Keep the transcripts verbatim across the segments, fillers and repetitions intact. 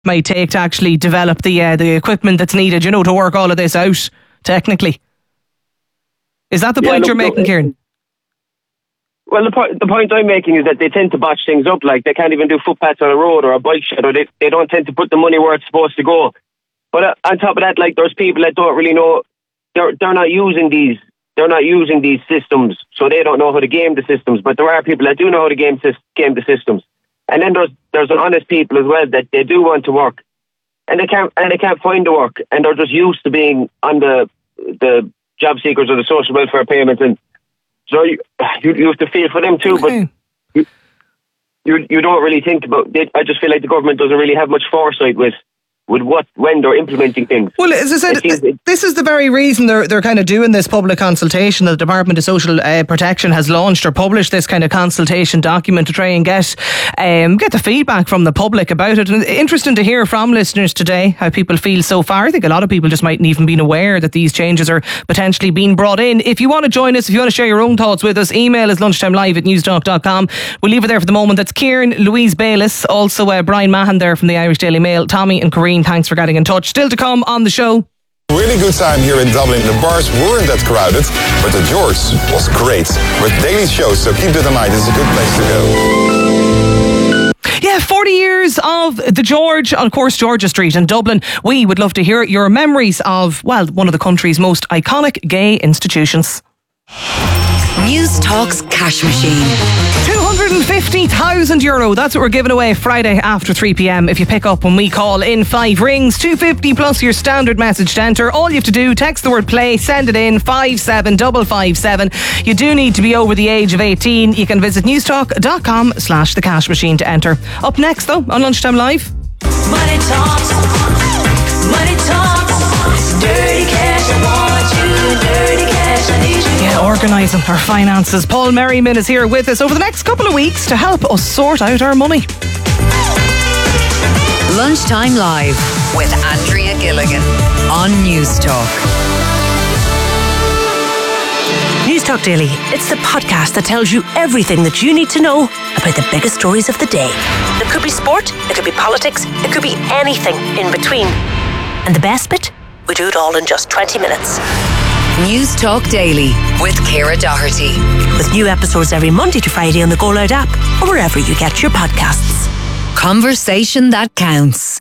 might take to actually develop the uh, the equipment that's needed, you know, to work all of this out technically. Is that the Yeah, point look, you're look, making, Kieran? Well, the, po- the point I'm making is that they tend to botch things up. Like, they can't even do footpaths on a road or a bike shed, or they, they don't tend to put the money where it's supposed to go. But uh, on top of that, like, there's people that don't really know, they're they're not using these, they're not using these systems, so they don't know how to game the systems. But there are people that do know how to game, game the systems. And then there's there's honest people as well that they do want to work, and they can't and they can't find the work, and they're just used to being on the the job seekers or the social welfare payments, and so you you, you have to feel for them too. Okay. But you, you you don't really think about it. I just feel like the government doesn't really have much foresight with with what when they're implementing things. Well, as I said, It seems- this is the very reason they're they're kind of doing this public consultation. The Department of Social uh, Protection has launched or published this kind of consultation document to try and get um, get the feedback from the public about it. And interesting to hear from listeners today how people feel so far. I think a lot of people just mightn't even been aware that these changes are potentially being brought in. If you want to join us, if you want to share your own thoughts with us, email is lunchtimelive at newstalk dot com. We'll leave it there for the moment. That's Kieran, Louise Bayliss, also uh, Brian Mahan there from the Irish Daily Mail, Tommy and Corrine. Thanks for getting in touch. Still to come on the show. Really good time here in Dublin. The bars weren't that crowded, but the George was great. With daily shows, so keep that in mind. It's a good place to go. Yeah, forty years of the George on, of course, Georgia Street in Dublin. We would love to hear your memories of, well, one of the country's most iconic gay institutions. News Talk's cash machine. two hundred fifty thousand euro. That's what we're giving away Friday after three p.m. if you pick up when we call in five rings. two hundred fifty plus your standard message to enter. All you have to do, text the word play, send it in five seven five five seven. You do need to be over the age of eighteen. You can visit newstalk dot com slash the cash machine to enter. Up next though on Lunchtime Live. Money talks, money talks, dirty cash, I want you, dirty cash, I need you. Yeah, organising our finances. Paul Merriman is here with us over the next couple of weeks to help us sort out our money. Lunchtime Live with Andrea Gilligan on News Talk. News Talk Daily. It's the podcast that tells you everything that you need to know about the biggest stories of the day. It could be sport, it could be politics, it could be anything in between. And the best bit? We do it all in just twenty minutes. News Talk Daily with Ciara Doherty. With new episodes every Monday to Friday on the Go Loud app or wherever you get your podcasts. Conversation that counts.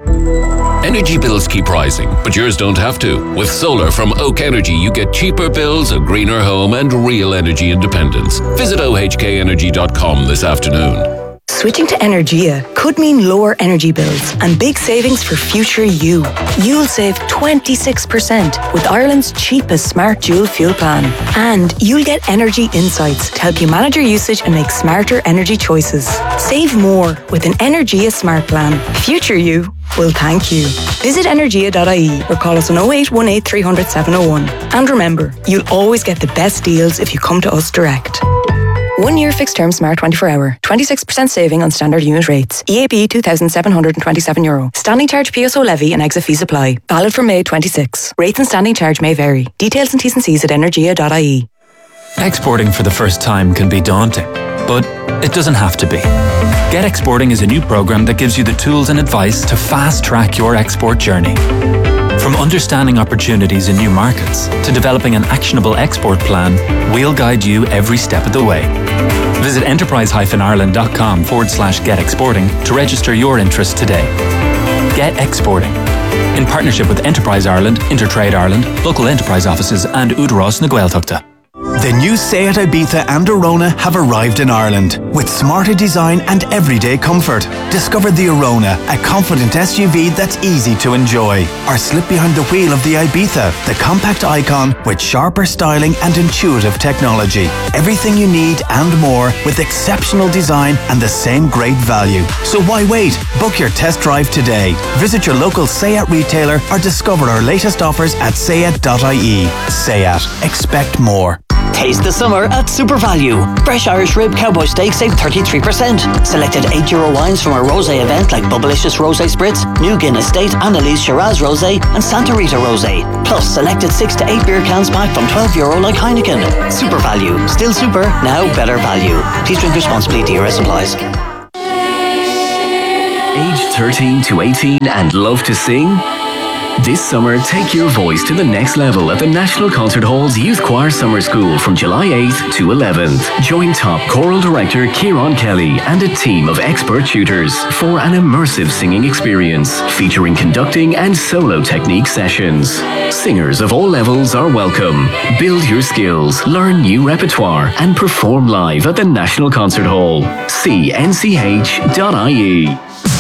Energy bills keep rising, but yours don't have to. With solar from Oak Energy, you get cheaper bills, a greener home, and real energy independence. Visit O H K energy dot com this afternoon. Switching to Energia could mean lower energy bills and big savings for future you. You'll save twenty-six percent with Ireland's cheapest smart dual fuel plan. And you'll get energy insights to help you manage your usage and make smarter energy choices. Save more with an Energia smart plan. Future you will thank you. Visit energia dot I E or call us on oh eight one eight, three hundred, seven oh one. And remember, you'll always get the best deals if you come to us direct. One year fixed term Smart twenty-four hour. twenty-six percent saving on standard unit rates. E A B two thousand seven hundred twenty-seven euro. Standing charge P S O levy and exit fees apply. Valid from May twenty-sixth. Rates and standing charge may vary. Details and T's and C's at energia dot I E. Exporting for the first time can be daunting, but it doesn't have to be. Get Exporting is a new program that gives you the tools and advice to fast-track your export journey. From understanding opportunities in new markets to developing an actionable export plan, we'll guide you every step of the way. Visit enterprise-ireland.com forward slash get exporting to register your interest today. Get Exporting. In partnership with Enterprise Ireland, Intertrade Ireland, local enterprise offices and Údarás na Gaeltachta. The new Seat Ibiza and Arona have arrived in Ireland with smarter design and everyday comfort. Discover the Arona, a confident S U V that's easy to enjoy. Or slip behind the wheel of the Ibiza, the compact icon with sharper styling and intuitive technology. Everything you need and more with exceptional design and the same great value. So why wait? Book your test drive today. Visit your local Seat retailer or discover our latest offers at seat dot I E. Seat. Expect more. Taste the summer at Super Value. Fresh Irish Rib Cowboy Steak save thirty-three percent. Selected eight euro wines from our rosé event like Bubblicious Rosé Spritz, New Guinness State, Annalise Shiraz Rosé and Santa Rita Rosé. Plus selected six to eight beer cans pack from twelve euro like Heineken. Super Value. Still super, now better value. Please drink responsibly. D R S applies. aged thirteen to eighteen and love to sing? This summer, take your voice to the next level at the National Concert Hall's Youth Choir Summer School from July eighth to eleventh. Join top choral director Kieran Kelly and a team of expert tutors for an immersive singing experience featuring conducting and solo technique sessions. Singers of all levels are welcome. Build your skills, learn new repertoire and perform live at the National Concert Hall. See n c h dot i e.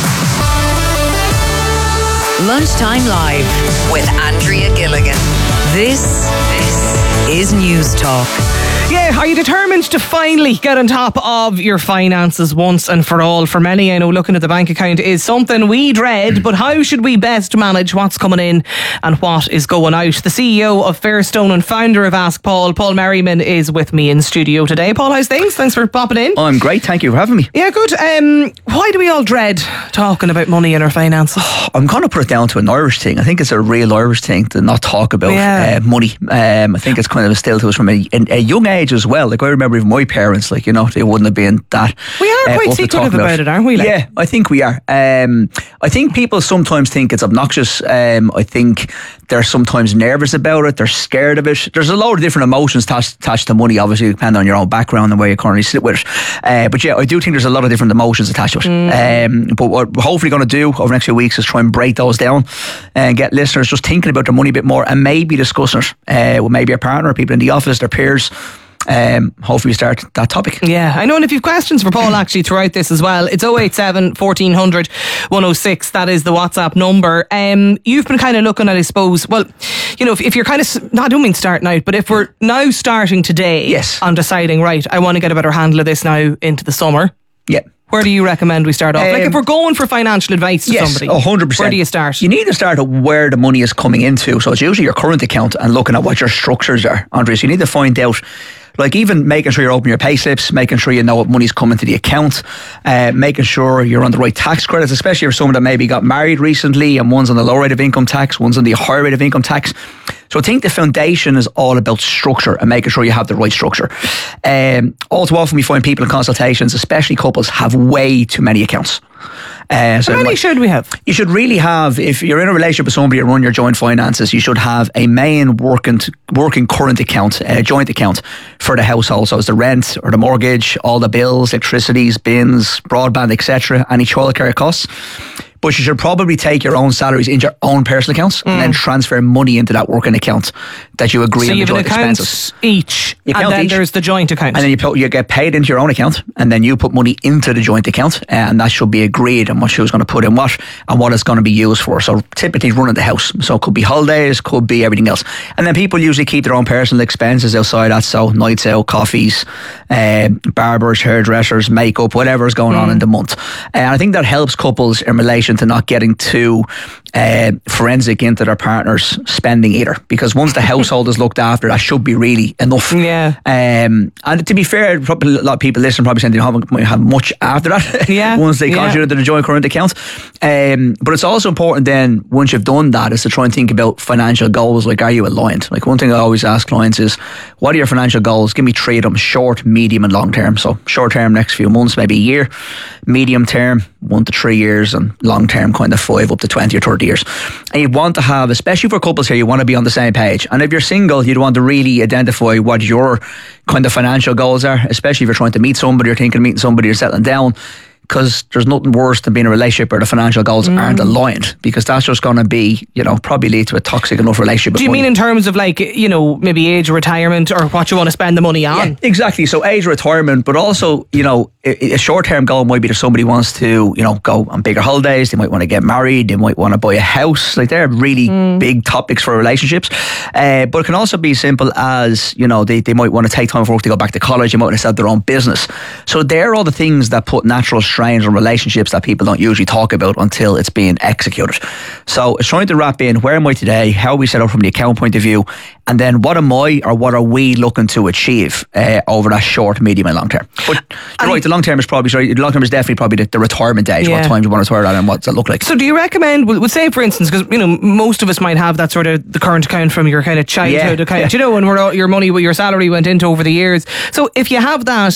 Lunchtime Live with Andrea Gilligan. This, this is News Talk. Yeah, are you determined to finally get on top of your finances once and for all? For many, I know looking at the bank account is something we dread, but how should we best manage what's coming in and what is going out? The C E O of Fairstone and founder of Ask Paul, Paul Merriman, is with me in studio today. Paul, how's things? Thanks for popping in. I'm great, thank you for having me. Yeah, good. Um, why do we all dread talking about money and our finances? I'm going to put it down to an Irish thing. I think it's a real Irish thing to not talk about Yeah. uh, money. Um, I think it's kind of instilled to us from a, a young age as well. Like I remember even my parents, like, you know, they wouldn't have been that. We are uh, quite up to secretive talking about it, aren't we? Like? Yeah, I think we are. Um, I think people sometimes think it's obnoxious. Um, I think they're sometimes nervous about it. They're scared of it. There's a lot of different emotions attached, attached to money, obviously, depending on your own background and where you currently sit with it. Uh, but yeah, I do think there's a lot of different emotions attached to it. Mm. Um, but what we're hopefully going to do over the next few weeks is try and break those down and get listeners just thinking about their money a bit more and maybe discussing it uh, with maybe a partner, people in the office, their peers. Um, hopefully we start that topic. Yeah, I know, and if you've questions for Paul actually throughout this as well, it's oh eight seven, fourteen hundred, one oh six. That is the WhatsApp number. Um, you've been kind of looking at, I suppose, well, you know, if, if you're kind of, no, I don't mean starting out, but if we're now starting today yes. on deciding, right, I want to get a better handle of this now into the summer. Yeah. Where do you recommend we start off? Um, like if we're going for financial advice to yes, somebody, one hundred percent. where do you start? You need to start at where the money is coming into. So it's usually your current account and looking at what your structures are, Andre. So you need to find out, like even making sure you're opening your pay slips, making sure you know what money's coming to the account, uh, making sure you're on the right tax credits, especially if someone that maybe got married recently and one's on the low rate of income tax, one's on the high rate of income tax. So I think the foundation is all about structure and making sure you have the right structure. Um, all too often we find people in consultations, especially couples, have way too many accounts. Uh, so How many like, should we have? You should really have, if you're in a relationship with somebody and run your joint finances, you should have a main working working current account, a joint account for the household. So it's the rent or the mortgage, all the bills, electricities, bins, broadband, et cetera, any childcare costs. But you should probably take your own salaries into your own personal accounts mm. and then transfer money into that working account that you agree so on you the have joint an account expenses. each, You and count then each. there's the joint account. And then you put, you get paid into your own account, and then you put money into the joint account, and that should be agreed on what who's going to put in what and what it's going to be used for. So typically running the house. So it could be holidays, could be everything else. And then people usually keep their own personal expenses outside that. So nights out, coffees, uh, barbers, hairdressers, makeup, whatever is going mm. on in the month. And I think that helps couples in relation to not getting too uh, forensic into their partner's spending either, because once the household is looked after, that should be really enough. Yeah. Um, and to be fair, probably a lot of people listening probably saying they don't have, have much after that. Yeah. once they yeah. contribute to the joint current account. Um, but it's also important then, once you've done that, is to try and think about financial goals. Like, are you aligned? Like, one thing I always ask clients is, what are your financial goals? Give me three of them: short, medium, and long term. So short term, next few months, maybe a year. Medium term, one to three years, and long term, kind of five up to twenty or thirty years. And you want to have, especially for couples here, you want to be on the same page. And if you're single, you'd want to really identify what your kind of financial goals are, especially if you're trying to meet somebody, or thinking of meeting somebody, or settling down. Because there's nothing worse than being in a relationship where the financial goals mm. aren't aligned, because that's just going to be, you know, probably lead to a toxic enough relationship. Do you mean in terms of, like, you know, maybe age of retirement or what you want to spend the money on? Yeah, exactly. So age of retirement, but also, you know, a, a short-term goal might be that somebody wants to, you know, go on bigger holidays. They might want to get married. They might want to buy a house. Like, they're really mm. big topics for relationships. Uh, but it can also be simple as, you know, they, they might want to take time off work to go back to college. They might want to start their own business. So they're all the things that put natural strains on relationships that people don't usually talk about until it's being executed. So it's trying to wrap in, where am I today? How are we set up from the account point of view? And then what am I, or what are we looking to achieve uh, over that short, medium and long term? But you're right, the long term is probably, sorry, the long term is definitely probably the, the retirement age, yeah. what time you want to retire at and what's it look like. So do you recommend, we'll, we'll say for instance, because, you know, most of us might have that sort of, the current account from your kind of childhood yeah, account, yeah. you know, and where all your money, your salary went into over the years. So if you have that,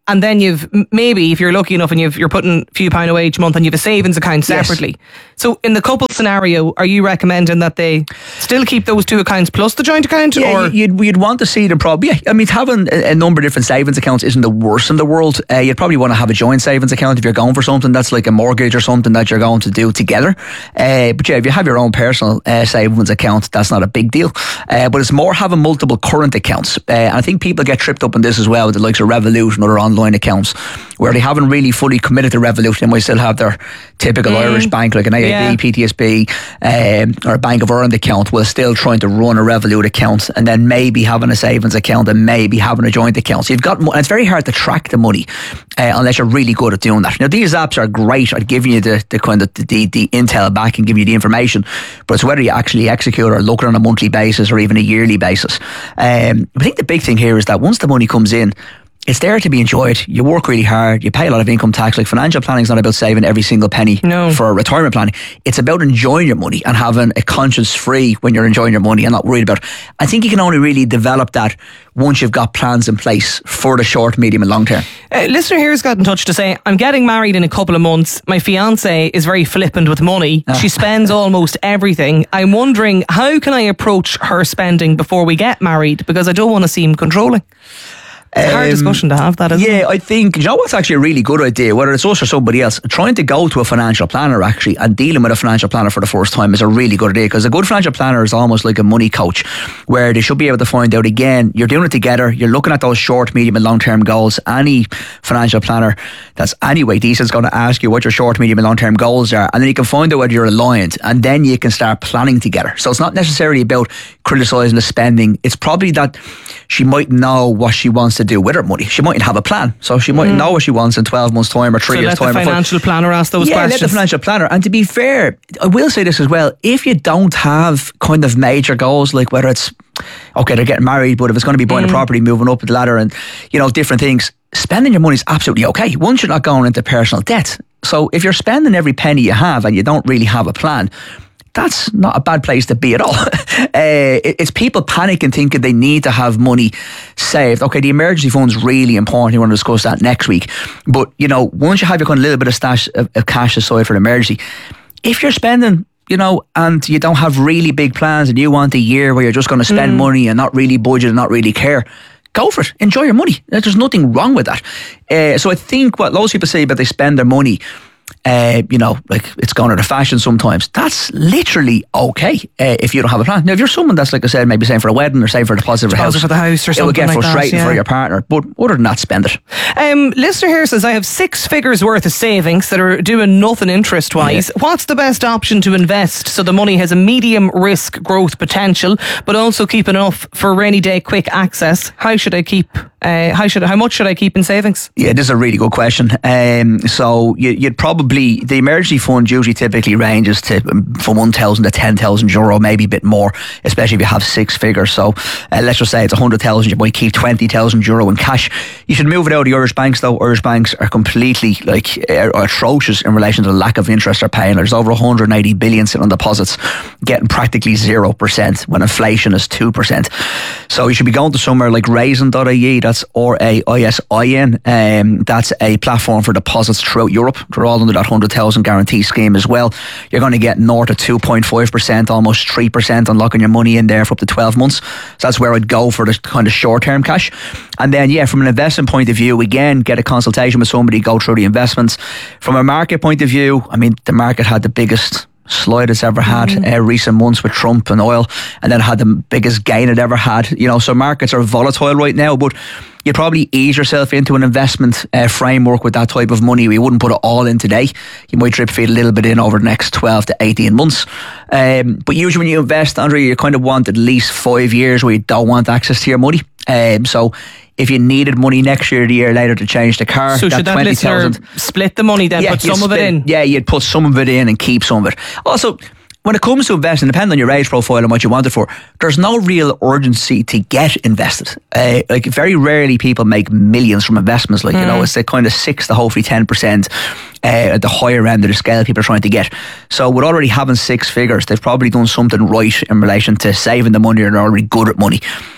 and then you've maybe, if you're lucky enough and you've, you're putting a few pound away each month and you've a savings account separately. Yes. So in the couple scenario, are you recommending that they still keep those two accounts plus the joint account? Yeah, or you'd, you'd want to see them probably. Yeah, I mean, having a, a number of different savings accounts isn't the worst in the world. Uh, you'd probably want to have a joint savings account if you're going for something that's like a mortgage or something that you're going to do together. Uh, but yeah, if you have your own personal uh, savings account, that's not a big deal. Uh, but it's more having multiple current accounts. Uh, and I think people get tripped up on this as well with the likes of Revolut and other online accounts where they haven't really fully committed to Revolut. They might still have their typical mm. Irish bank like an A I B, yeah. P T S B um, or a Bank of Ireland account, while still trying to run a Revolut account and then maybe having a savings account and maybe having a joint account. So you've got, and it's very hard to track the money uh, unless you're really good at doing that. Now these apps are great at giving you the, the kind of the, the, the intel back and give you the information, but it's whether you actually execute or look at it on a monthly basis or even a yearly basis. Um, I think the big thing here is that once the money comes in, it's there to be enjoyed. You work really hard. You pay a lot of income tax. Like financial planning is not about saving every single penny no. for retirement planning. It's about enjoying your money and having a conscience free when you're enjoying your money and not worried about it. I think you can only really develop that once you've got plans in place for the short, medium and long term. Uh, listener here has got in touch to say, I'm getting married in a couple of months. My fiance is very flippant with money. Ah. She spends almost everything. I'm wondering, how can I approach her spending before we get married? Because I don't want to seem controlling. It's a hard um, discussion to have, that, isn't yeah, it? I think, you know what's actually a really good idea, whether it's us or somebody else, trying to go to a financial planner actually and dealing with a financial planner for the first time is a really good idea, because a good financial planner is almost like a money coach where they should be able to find out, again, you're doing it together, you're looking at those short, medium and long term goals. Any financial planner that's anyway decent is going to ask you what your short, medium and long term goals are, and then you can find out whether you're aligned, and then you can start planning together. So it's not necessarily about criticising the spending, it's probably that she might know what she wants to do with her money. She mightn't have a plan, so she might mm. know what she wants in twelve months time or three so years time. time. Let the financial planner ask those yeah, questions. let the financial planner. And to be fair, I will say this as well, if you don't have kind of major goals, like whether it's okay, they're getting married, but if it's going to be buying mm. a property, moving up the ladder and, you know, different things, spending your money is absolutely okay once you're not going into personal debt. So if you're spending every penny you have and you don't really have a plan, that's not a bad place to be at all. uh, it's people panicking, thinking they need to have money saved. Okay, the emergency fund's really important. We want to discuss that next week. But, you know, once you have your kind of little bit of stash of, of cash aside for an emergency, if you're spending, you know, and you don't have really big plans and you want a year where you're just going to spend mm. money and not really budget and not really care, go for it. Enjoy your money. There's nothing wrong with that. Uh, so I think what loads of people say about they spend their money, Uh, you know, like it's gone out of fashion sometimes. That's literally okay uh, if you don't have a plan. Now, if you're someone that's, like I said, maybe saving for a wedding or saving for a deposit for a house, for the house or something, it will get like frustrating that, yeah. for your partner. But other than that, spend it. Um, listener here says, I have six figures worth of savings that are doing nothing interest wise. Yeah. What's the best option to invest so the money has a medium risk growth potential, but also keep enough for rainy day quick access? How should I keep? Uh, how should how much should I keep in savings? Yeah, this is a really good question. Um, so you, you'd probably, the emergency fund usually typically ranges to um, from one thousand to ten thousand euro, maybe a bit more, especially if you have six figures. So uh, let's just say it's one hundred thousand, you might keep twenty thousand euro in cash. You should move it out of the Irish banks though. Irish banks are completely like uh, atrocious in relation to the lack of interest they're paying. There's over one hundred eighty billion sitting on deposits, getting practically zero percent when inflation is two percent. So you should be going to somewhere like raisin dot I E. That's R A I S I N. Um, that's a platform for deposits throughout Europe. They're all under that one hundred thousand guarantee scheme as well. You're going to get north of two point five percent, almost three percent on locking your money in there for up to twelve months. So that's where I'd go for the kind of short-term cash. And then, yeah, from an investment point of view, again, get a consultation with somebody, go through the investments. From a market point of view, I mean, the market had the biggest slide it's ever had mm. uh, recent months with Trump and oil, and then had the biggest gain it ever had. You know, so markets are volatile right now, but you'd probably ease yourself into an investment uh, framework with that type of money. You wouldn't put it all in today. You might drip feed a little bit in over the next twelve to eighteen months. Um, but usually when you invest, Andrea, you kind of want at least five years where you don't want access to your money. Um, so if you needed money next year or the year later to change the car, so that should that twenty listener thousand, split the money then, yeah, put some split, of it in? Yeah, you'd put some of it in and keep some of it. Also, when it comes to investing, depending on your age profile and what you want it for, there's no real urgency to get invested. Uh, like very rarely people make millions from investments. Like, mm. you know, it's the kind of six to hopefully ten percent uh, at the higher end of the scale people are trying to get. So with already having six figures, they've probably done something right in relation to saving the money, or they're already good at money.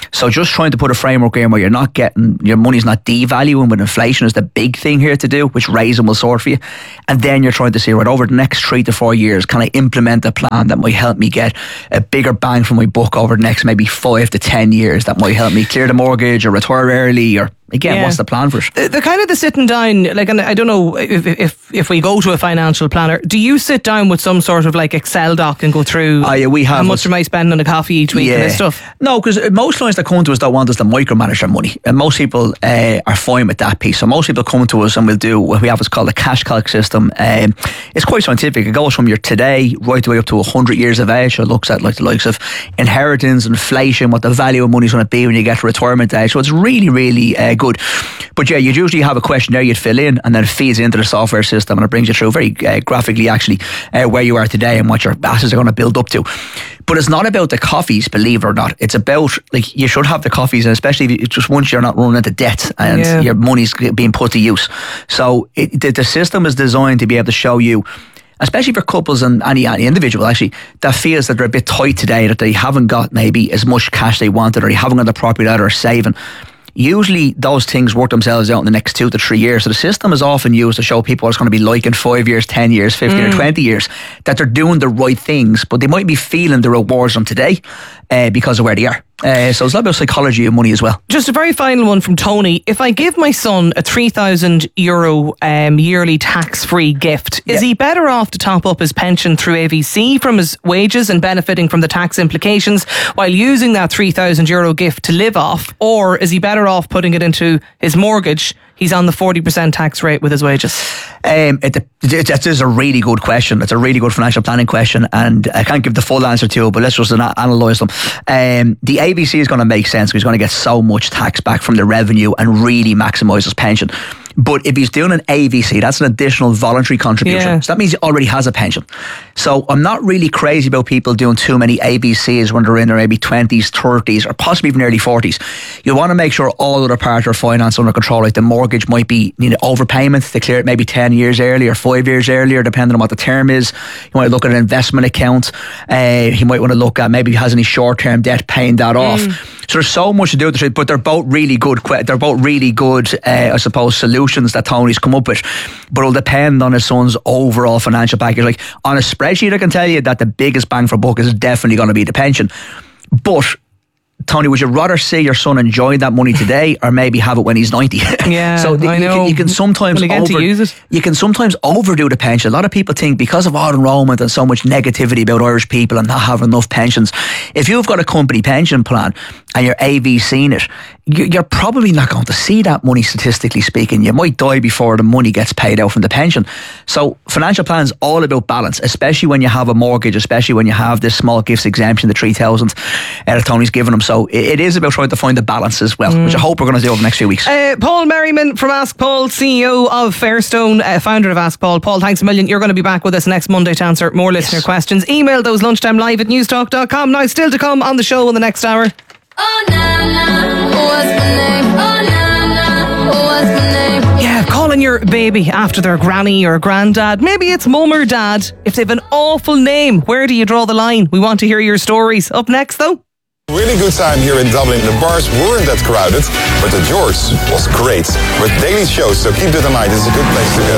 So just trying to put a framework in where you're not getting, your money's not devaluing with inflation is the big thing here to do, which raising will sort for you. And then you're trying to see, right, over the next three to four years, can I implement a plan that might help me get a bigger bang for my buck over the next maybe five to ten years that might help me clear the mortgage or retire early, or again, Yeah. what's the plan for it? The, the kind of the sitting down, like, and I don't know if, if if we go to a financial planner, do you sit down with some sort of like Excel doc and go through Oh, yeah, we have how much am I spending on a coffee each week and this stuff? No, because most clients that come to us don't want us to micromanage their money, and most people uh, are fine with that piece. So most people come to us and we'll do what we have is called a cash calc system. Um, it's quite scientific. It goes from your today right the way up to one hundred years of age. So it looks at like the likes of inheritance, inflation, what the value of money is going to be when you get to retirement age. So it's really, really uh, good. But yeah, you'd usually have a questionnaire you'd fill in, and then it feeds into the software system, and it brings you through very uh, graphically actually uh, where you are today and what your assets are going to build up to. But it's not about the coffees, believe it or not. It's about, like, you should have the coffees, and especially if you, just once you're not running into debt and Yeah. your money's being put to use. So it, the, the system is designed to be able to show you, especially for couples and any, any individual actually, that feels that they're a bit tight today, that they haven't got maybe as much cash they wanted, or they haven't got the property that are saving. Usually those things work themselves out in the next two to three years. So the system is often used to show people what it's going to be like in five years, ten years, fifteen Mm. or twenty years, that they're doing the right things, but they might be feeling the rewards from today uh, because of where they are. Uh, so it's a lot about psychology and money as well. Just a very final one from Tony. If I give my son a three thousand euro um, yearly tax-free gift, is he better off to top up his pension through A V C from his wages and benefiting from the tax implications while using that three thousand euro gift to live off? Or is he better off putting it into his mortgage? He's on the forty percent tax rate with his wages. Um, it, it, it is a really good question. It's a really good financial planning question, and I can't give the full answer to it, but let's just ana- analyse them. Um, the A V C is going to make sense because he's going to get so much tax back from the revenue and really maximise his pension. But if he's doing an A V C, that's an additional voluntary contribution. Yeah. So that means he already has a pension. So I'm not really crazy about people doing too many A V Cs when they're in their maybe twenties, thirties, or possibly even early forties. You want to make sure all other parts of finance under control, like the mortgage might be, you know, overpayment to clear it maybe ten years earlier, five years earlier, depending on what the term is. You might look at an investment account. Uh, he might want to look at maybe if he has any short-term debt, paying that off. So there's so much to do with it, but they're both really good. que- They're both really good, uh, I suppose, solutions that Tony's come up with. But it'll depend on his son's overall financial package. Like on a spreadsheet, I can tell you that the biggest bang for buck is definitely going to be the pension. But Tony, would you rather see your son enjoy that money today, or maybe have it when he's ninety? Yeah, so the, I you, know. can, you can sometimes Will he get to over, use it? you can sometimes overdo the pension. A lot of people think because of auto enrollment and so much negativity about Irish people and not having enough pensions, if you've got a company pension plan and you're A V C'ing it, you- you're probably not going to see that money, statistically speaking. You might die before the money gets paid out from the pension. So financial plan's all about balance, especially when you have a mortgage, especially when you have this small gifts exemption, the three thousand uh, that Tony's given them. So it, it is about trying to find the balance as well, which I hope we're going to do over the next few weeks. Uh, Paul Merriman from Ask Paul, C E O of Fairstone, uh, founder of Ask Paul. Paul, thanks a million. You're going to be back with us next Monday to answer more listener questions. Email those lunchtime live at newstalk dot com. Now, still to come on the show in the next hour. Oh, na, na, what's my name? Oh, na, na, what's my name? Yeah, calling your baby after their granny or granddad. Maybe it's mum or dad. If they've an awful name, where do you draw the line? We want to hear your stories. Up next, though. Really good time here in Dublin. The bars weren't that crowded, but the George was great. With daily shows, so keep that in mind. It's a good place to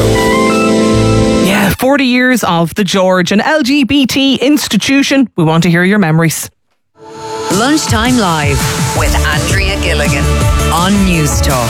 go. Yeah, forty years of the George, an L G B T institution. We want to hear your memories. Lunchtime Live with Andrea Gilligan on News Talk.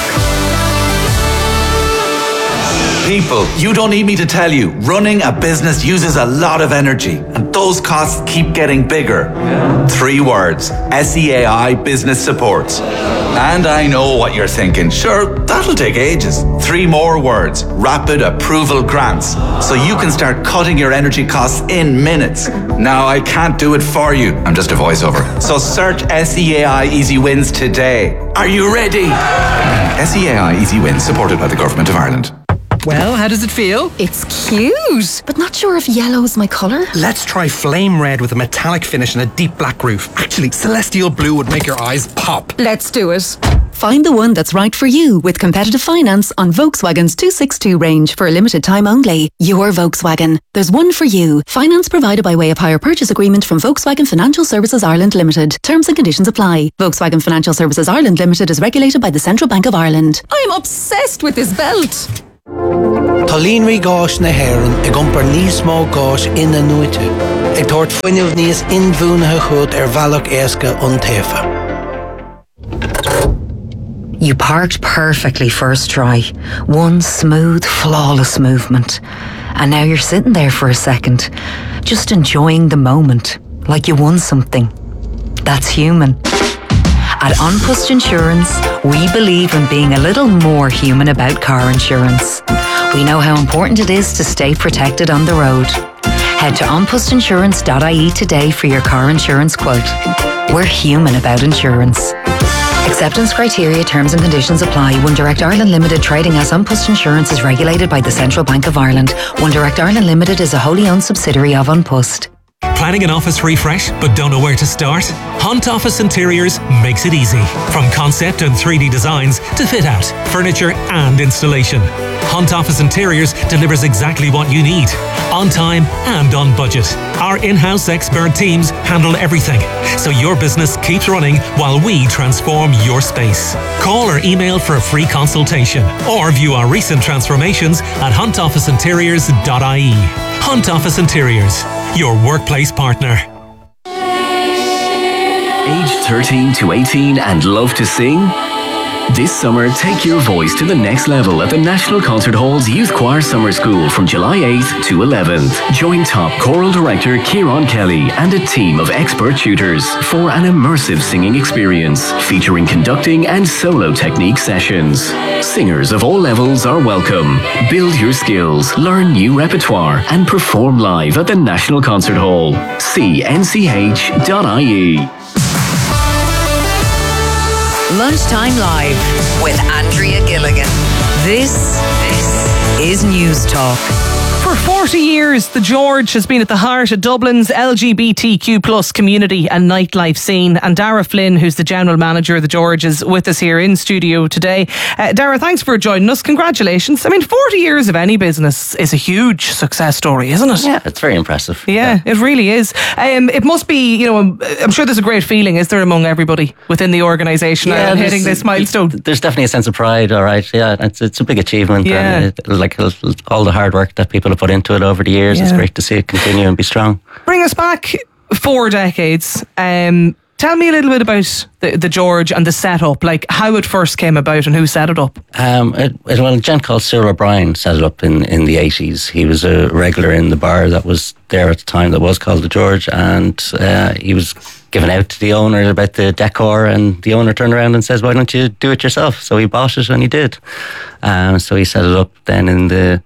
People, you don't need me to tell you, running a business uses a lot of energy, and those costs keep getting bigger. Three words, S E A I Business Support. And I know what you're thinking, sure, that'll take ages. Three more words, Rapid Approval Grants, so you can start cutting your energy costs in minutes. Now, I can't do it for you, I'm just a voiceover. So search S E A I Easy Wins today. Are you ready? S E A I Easy Wins, supported by the Government of Ireland. Well, how does it feel? It's cute, but not sure if yellow's my colour. Let's try flame red with a metallic finish and a deep black roof. Actually, celestial blue would make your eyes pop. Let's do it. Find the one that's right for you with competitive finance on Volkswagen's two sixty-two range for a limited time only. Your Volkswagen. There's one for you. Finance provided by way of hire purchase agreement from Volkswagen Financial Services Ireland Limited. Terms and conditions apply. Volkswagen Financial Services Ireland Limited is regulated by the Central Bank of Ireland. I'm obsessed with this belt. Tá líonraí gáis na hÉireann ag iompar níos mó gáis ina nuaite. Ag tabhairt fuinneamh níos inbhuanaithe chud ar bhealach éasca an taofa. You parked perfectly first try. One smooth, flawless movement. And now you're sitting there for a second, just enjoying the moment, like you won something. That's human. At An Post Insurance, we believe in being a little more human about car insurance. We know how important it is to stay protected on the road. Head to an post insurance dot I E today for your car insurance quote. We're human about insurance. Acceptance criteria, terms and conditions apply. One Direct Ireland Limited trading as An Post Insurance is regulated by the Central Bank of Ireland. One Direct Ireland Limited is a wholly owned subsidiary of An Post. Planning an office refresh but don't know where to start? Hunt Office Interiors makes it easy. From concept and three D designs to fit out, furniture and installation. Hunt Office Interiors delivers exactly what you need, on time and on budget. Our in-house expert teams handle everything, so your business keeps running while we transform your space. Call or email for a free consultation or view our recent transformations at hunt office interiors dot I E. Hunt Office Interiors, your workplace partner. Age thirteen to eighteen and love to sing? This summer, take your voice to the next level at the National Concert Hall's Youth Choir Summer School from July eighth to eleventh. Join top choral director Kieran Kelly and a team of expert tutors for an immersive singing experience featuring conducting and solo technique sessions. Singers of all levels are welcome. Build your skills, learn new repertoire and perform live at the National Concert Hall. See N C H dot I E. Lunchtime Live with Andrea Gilligan. This, this is News Talk. For forty years, the George has been at the heart of Dublin's L G B T Q plus community and nightlife scene. And Dara Flynn, who's the general manager of the George, is with us here in studio today. Uh, Dara, thanks for joining us. Congratulations. I mean, forty years of any business is a huge success story, isn't it? Yeah, it's very impressive. Yeah, yeah. It really is. Um, it must be, you know, I'm sure there's a great feeling, is there, among everybody within the organisation yeah, and hitting this milestone? There's definitely a sense of pride, all right. Yeah, it's, it's a big achievement. Yeah. And it, like all the hard work that people have put into it over the years, yeah. It's great to see it continue and be strong. Bring us back four decades. Um, tell me a little bit about the, the George and the setup, like how it first came about and who set it up. Um, it, it, well, a gent called Cyril O'Brien set it up in, in the eighties. He was a regular in the bar that was there at the time that was called the George, and uh, he was given out to the owner about the decor, and the owner turned around and says, why don't you do it yourself? So he bought it and he did. Um, so he set it up then in the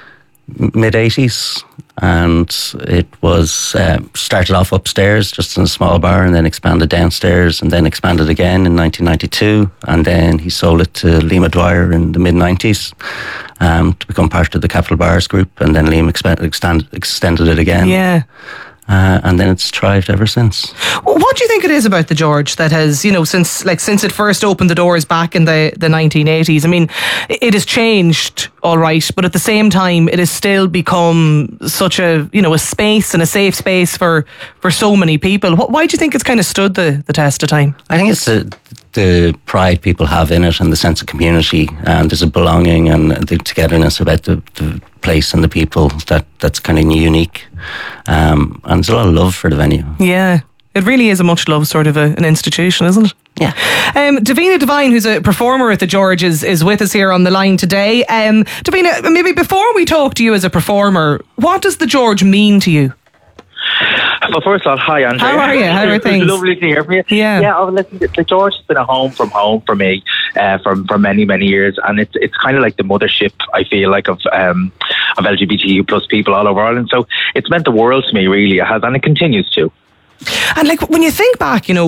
mid eighties, and it was uh, started off upstairs just in a small bar and then expanded downstairs and then expanded again in nineteen ninety-two, and then he sold it to Liam Dwyer in the mid nineties um, to become part of the Capital Bars group, and then Liam exp- extend- extended it again. Yeah. Uh, and then it's thrived ever since. What do you think it is about the George that has, you know, since like since it first opened the doors back in the, the nineteen eighties? I mean, it has changed, all right, but at the same time, it has still become such a, you know, a space and a safe space for, for so many people. What, why do you think it's kind of stood the, the test of time? I think it's the, the pride people have in it and the sense of community, and there's a belonging and the togetherness about the, the place and the people that, that's kind of unique. Um, and there's a lot of love for the venue. Yeah, it really is a much loved sort of a, an institution, isn't it? Yeah. Um, Davina Devine, who's a performer at the George, is, is with us here on the line today. Um, Davina, maybe before we talk to you as a performer, what does the George mean to you? Well, first of all, hi, Andrea. How are you? How are things? It's lovely to hear from you. Yeah. Yeah, oh, listen, the George has been a home from home for me uh, for, for many, many years. And it's it's kind of like the mothership, I feel like, of um, of L G B T Q plus people all over Ireland. So it's meant the world to me, really. It has, and it continues to. And like, when you think back, you know,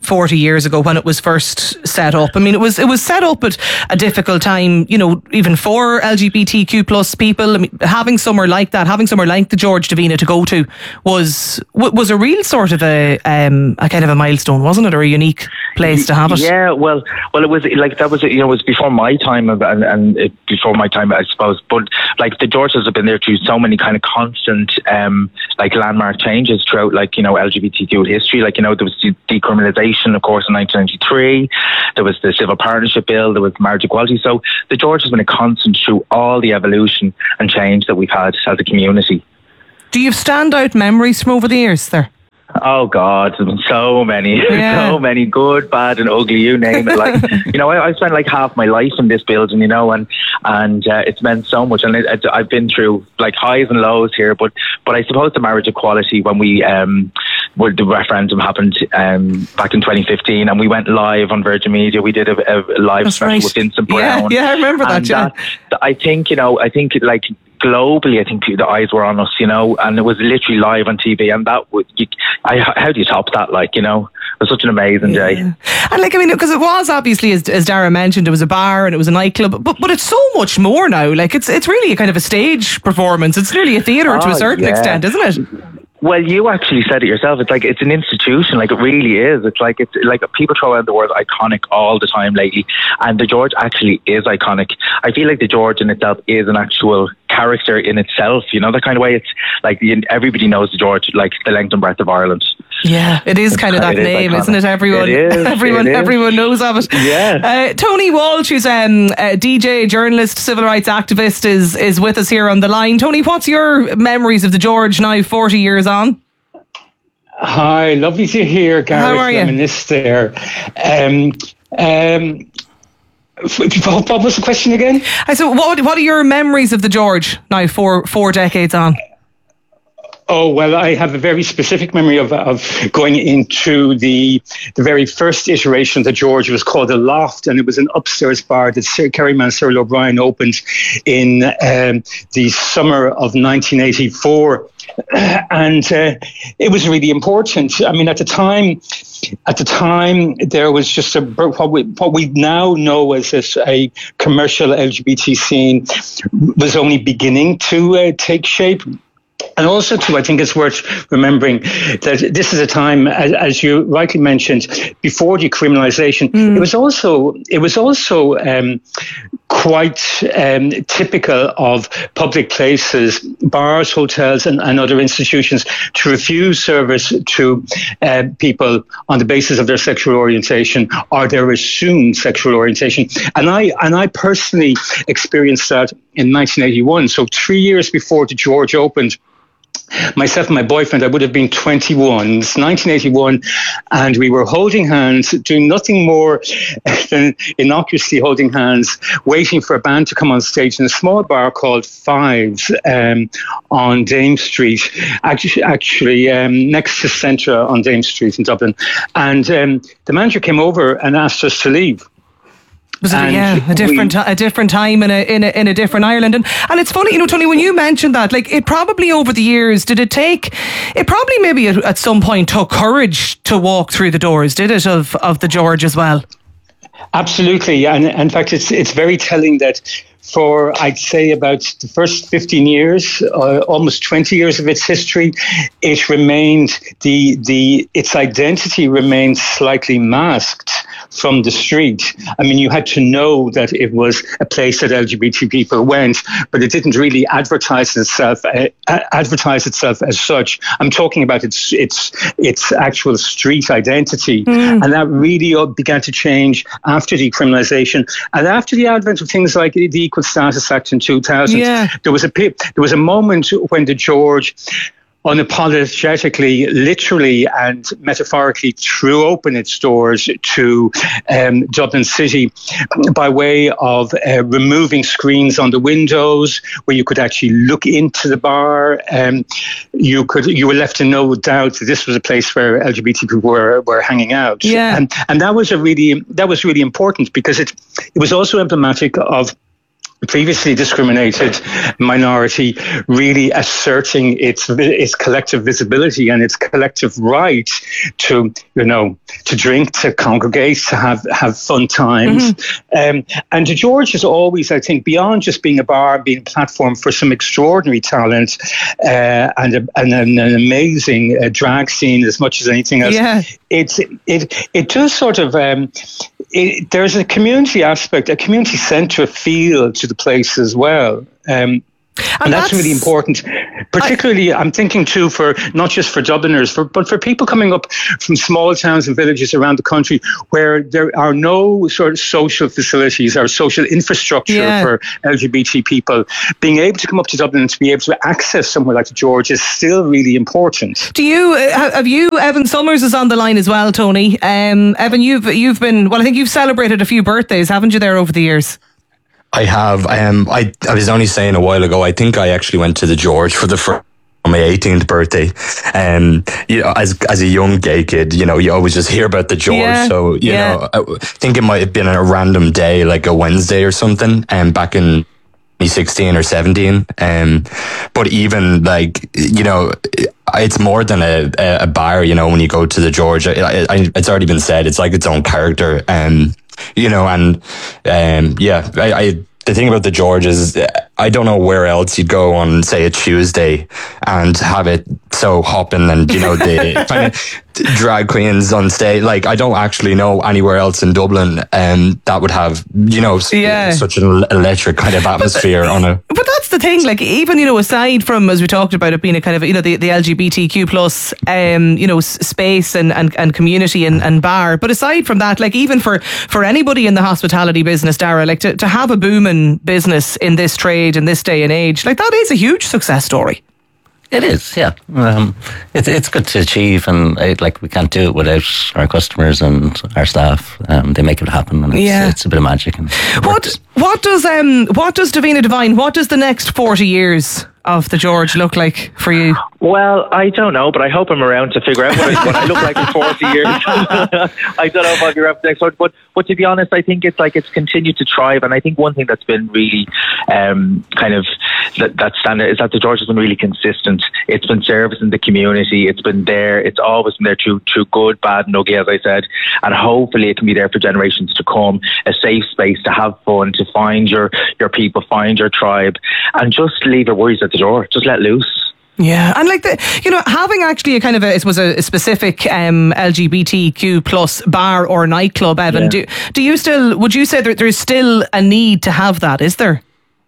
forty years ago when it was first set up. I mean, it was it was set up at a difficult time, you know, even for L G B T Q plus people. I mean, having somewhere like that, having somewhere like the George Davina to go to was was a real sort of a um, a kind of a milestone, wasn't it, or a unique place to have it? Yeah, well, well, it was like that was you know it was before my time and and it, before my time, I suppose. But like the Georges have been there through so many kind of constant um, like landmark changes throughout, like you know L G B T Q history. Like you know there was decriminalisation, of course, in nineteen ninety-three. There was the Civil Partnership Bill. There was marriage equality. So the George has been a constant through all the evolution and change that we've had as a community. Do you have standout memories from over the years there? Oh God, there's been so many, Yeah. so many, good, bad, and ugly. You name it. Like you know, I, I spent like half my life in this building, you know, and and uh, it's meant so much. And it, it, I've been through like highs and lows here, but but I suppose the marriage equality when we um, where the referendum happened um, back in twenty fifteen, and we went live on Virgin Media. We did a, a live That's special right. with Vincent Yeah, Brown. yeah, I remember that, And yeah. that- I think you know, I think like. Globally, I think the eyes were on us, you know, and it was literally live on T V, and that would, you, I, how do you top that? Like, you know, it was such an amazing day. And like, I mean, because it was obviously, as, as Dara mentioned, it was a bar and it was a nightclub, but but it's so much more now. Like, it's it's really a kind of a stage performance. It's nearly a theatre to Oh, a certain yeah. extent, isn't it? Well, you actually said it yourself. It's like it's an institution. Like it really is. It's like it's like people throw out the word iconic all the time lately, and the George actually is iconic. I feel like the George in itself is an actual character in itself. You know, the kind of way it's like the, everybody knows the George, like the length and breadth of Ireland. Yeah, it is kind of that It is name, iconic. isn't it? Everyone, It is, everyone, it is. everyone knows of it. Yeah. Uh, Tony Walsh, who's um, a D J, journalist, civil rights activist, is is with us here on the line. Tony, what's your memories of the George now, forty years on? Hi, lovely to hear Gareth How are you? reminisce there. Um, um, f- what what was the question again? I said, what what are your memories of the George now, four four decades on? Oh, well, I have a very specific memory of, of going into the the very first iteration of the George. It was called the Loft, and it was an upstairs bar that Sir Kerryman Cyril O'Brien opened in um, the summer of nineteen eighty-four. And uh, it was really important. I mean, at the time, at the time, there was just a what we what we now know as a, a commercial L G B T scene was only beginning to uh, take shape. And also, too, I think it's worth remembering that this is a time, as, as you rightly mentioned, before decriminalisation. Mm. It was also it was also um, quite um, typical of public places, bars, hotels, and, and other institutions to refuse service to uh, people on the basis of their sexual orientation or their assumed sexual orientation. And I and I personally experienced that in nineteen eighty-one. So three years before the George opened. Myself and my boyfriend, I would have been twenty-one. It's nineteen eighty-one, and we were holding hands, doing nothing more than innocuously holding hands, waiting for a band to come on stage in a small bar called Fives um, on Dame Street, actually, actually um, next to Centra on Dame Street in Dublin. And um, the manager came over and asked us to leave. Was it, And yeah, a different we- a different time in a, in a in a different Ireland, and and it's funny, you know, Tony, when you mentioned that, like, it probably over the years, did it take? It probably maybe at, at some point took courage to walk through the doors, did it, of of the George as well? Absolutely, and in fact, it's it's very telling that for, I'd say, about the first fifteen years, uh, almost twenty years of its history, it remained the the its identity remained slightly masked from the street. I mean, you had to know that it was a place that L G B T people went, but it didn't really advertise itself uh, advertise itself as such. I'm talking about its its its actual street identity, mm. and that really began to change after decriminalisation and after the advent of things like the Equal Status Act in two thousand. Yeah. There was a there was a moment when the George unapologetically, literally and metaphorically threw open its doors to um, Dublin City by way of uh, removing screens on the windows where you could actually look into the bar. Um, you could you were left in no doubt that this was a place where L G B T people were, were hanging out. Yeah. And and that was a really that was really important because it it was also emblematic of previously discriminated minority really asserting its its collective visibility and its collective right to, you know, to drink, to congregate, to have have fun times. Mm-hmm. Um, and the George is always, I think, beyond just being a bar, being a platform for some extraordinary talent uh, and, a, and an, an amazing uh, drag scene as much as anything else. Yeah. It's it it does sort of. Um, It, there's a community aspect, a community centre feel to the place as well. Um, and, and that's, that's really important. Particularly, I, I'm thinking too for not just for Dubliners, for, but for people coming up from small towns and villages around the country where there are no sort of social facilities or social infrastructure yeah. for L G B T people. Being able to come up to Dublin and to be able to access somewhere like the George is still really important. Do you uh, have you Evan Summers is on the line as well, Tony? Um, Evan, you've you've been well. I think you've celebrated a few birthdays, haven't you, there over the years? I have. Um, I I was only saying a while ago, I think I actually went to the George for the first on my eighteenth birthday. Um, you know, as as a young gay kid, you know, you always just hear about the George. Yeah, so, you yeah. know, I think it might have been a random day, like a Wednesday or something, um, back in twenty sixteen or seventeen. Um, but even like, you know, it's more than a, a bar, you know, when you go to the George. I, I, it's already been said, it's like its own character. Um, you know, and um, yeah, I, I the thing about the George is I don't know where else you'd go on, say, a Tuesday and have it so hopping and, you know, the kind of drag queens on stage. Like, I don't actually know anywhere else in Dublin um, that would have, you know, yeah. such an electric kind of atmosphere but, on a... But that's the thing, like, even, you know, aside from, as we talked about it being a kind of, you know, the, the L G B T Q plus, um, you know, space and, and, and community and, and bar, but aside from that, like, even for, for anybody in the hospitality business, Dara, like, to, to have a booming business in this trade, in this day and age, like, that is a huge success story. It is, yeah. Um, it's it's good to achieve, and uh, like we can't do it without our customers and our staff. Um, they make it happen, and it's, yeah. it's a bit of magic. And what what does um what does Davina Divine? What does the next forty years of the George look like for you? Well, I don't know, but I hope I'm around to figure out what I, what I look like in forty years. I don't know if I'll be around for the next one, but but to be honest, I think it's like it's continued to thrive, and I think one thing that's been really um, kind of that, that standard is that the George has been really consistent. It's been servicing the community. It's been there. It's always been there through through good, bad, and ugly, as I said, and hopefully it can be there for generations to come. A safe space to have fun, to find your your people, find your tribe, and just leave your worries at the door. Just let loose. Yeah, and like the, you know, having actually a kind of a, it was a, a specific um, L G B T Q plus bar or nightclub, Evan. Yeah. Do do you still? Would you say that there's still a need to have that? Is there?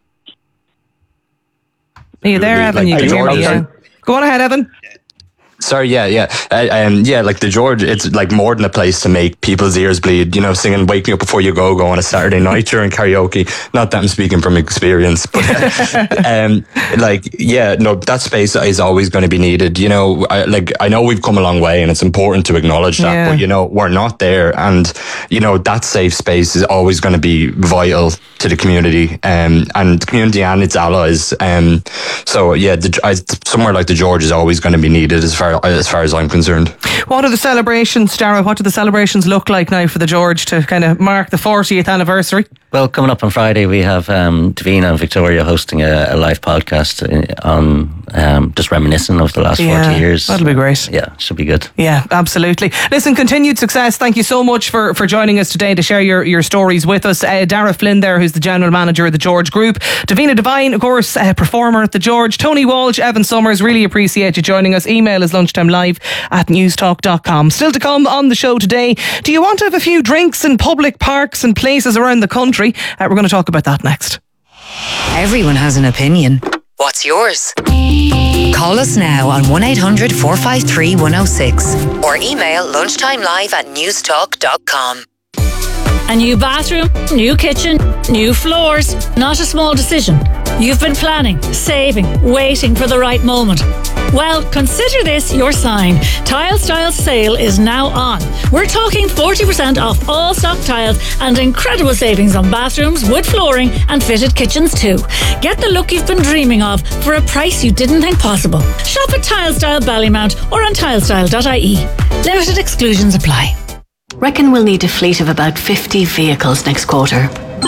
Are you there, Evan? Like you can hear me. Yeah. Go on ahead, Evan. Sorry, yeah, yeah. Uh, um, yeah, like the George, it's like more than a place to make people's ears bleed, you know, singing Wake Me Up Before You Go Go on a Saturday night during karaoke. Not that I'm speaking from experience, but um, like, yeah, no, that space is always going to be needed. You know, I, like, I know we've come a long way and it's important to acknowledge that, yeah. but, you know, we're not there. And, you know, that safe space is always going to be vital to the community um, and the community and its allies. Um, so, yeah, the, I, somewhere like the George is always going to be needed as far as far as I'm concerned. What are the celebrations, Dara? What do the celebrations look like now for the George to kind of mark the fortieth anniversary? Well, coming up on Friday, we have um, Davina and Victoria hosting a, a live podcast on um, just reminiscing of the last yeah, forty years. That'll be great. Yeah, should be good. Yeah, absolutely. Listen, continued success. Thank you so much for, for joining us today to share your, your stories with us. Uh, Dara Flynn there, who's the General Manager of the George Group. Davina Divine, of course, a performer at the George. Tony Walsh, Evan Summers, really appreciate you joining us. Email is lunchtimelive at newstalk dot com. Still to come on the show today, do you want to have a few drinks in public parks and places around the country? Uh, we're going to talk about that next. Everyone has an opinion. What's yours? Call us now on one eight hundred four five three one oh six or email lunchtimelive at newstalk dot com. A new bathroom, new kitchen, new floors. Not a small decision. You've been planning, saving, waiting for the right moment. Well, consider this your sign. Tile Styles sale is now on. We're talking forty percent off all stock tiles and incredible savings on bathrooms, wood flooring and fitted kitchens too. Get the look you've been dreaming of for a price you didn't think possible. Shop at Tile Style Ballymount or on tilestyle dot I E. Limited exclusions apply. Reckon we'll need a fleet of about fifty vehicles next quarter.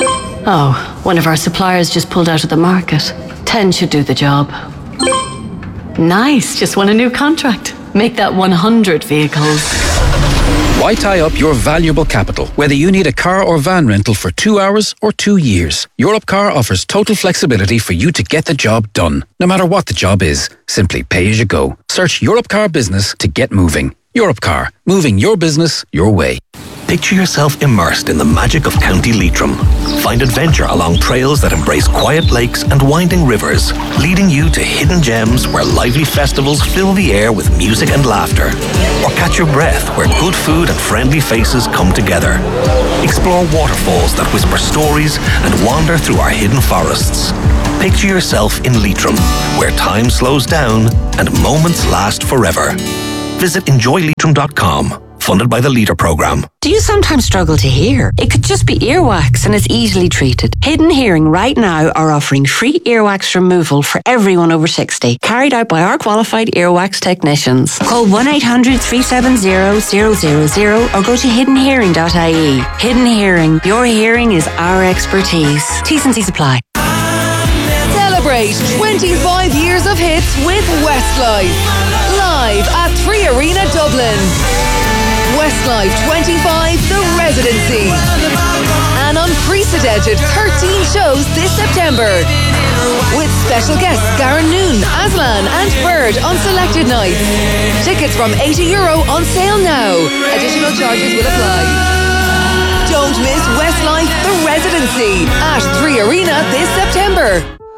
Oh, one of our suppliers just pulled out of the market. ten should do the job. Nice, just won a new contract. Make that one hundred vehicles. Why tie up your valuable capital, whether you need a car or van rental for two hours or two years? Europcar offers total flexibility for you to get the job done, no matter what the job is. Simply pay as you go. Search Europcar Business to get moving. Europcar, moving your business your way. Picture yourself immersed in the magic of County Leitrim. Find adventure along trails that embrace quiet lakes and winding rivers, leading you to hidden gems where lively festivals fill the air with music and laughter. Or catch your breath where good food and friendly faces come together. Explore waterfalls that whisper stories and wander through our hidden forests. Picture yourself in Leitrim, where time slows down and moments last forever. Visit enjoy leitrim dot com. Funded by the Leader Programme. Do you sometimes struggle to hear? It could just be earwax and it's easily treated. Hidden Hearing right now are offering free earwax removal for everyone over sixty, carried out by our qualified earwax technicians. Call one eight hundred, three seven zero, zero zero zero or go to hidden hearing dot I E. Hidden Hearing, your hearing is our expertise. T's and C's apply. Celebrate twenty-five years of hits with Westlife. Live at Three Arena Dublin. Westlife twenty-five, The Residency. An unprecedented thirteen shows this September. With special guests Garen Noon, Aslan and Bird on selected nights. Tickets from eighty euro on sale now. Additional charges will apply. Don't miss Westlife, The Residency at Three Arena this September.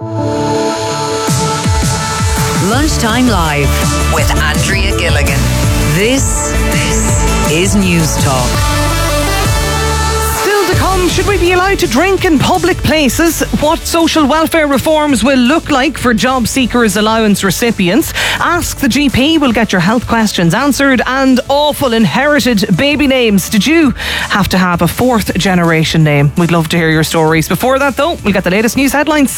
Lunchtime Live with Andrea Gilligan. This, this is News Talk. Still to come, should we be allowed to drink in public places? What social welfare reforms will look like for job seekers allowance recipients? Ask the G P, we'll get your health questions answered. And awful inherited baby names. Did you have to have a fourth generation name? We'd love to hear your stories. Before that though, we'll get the latest news headlines.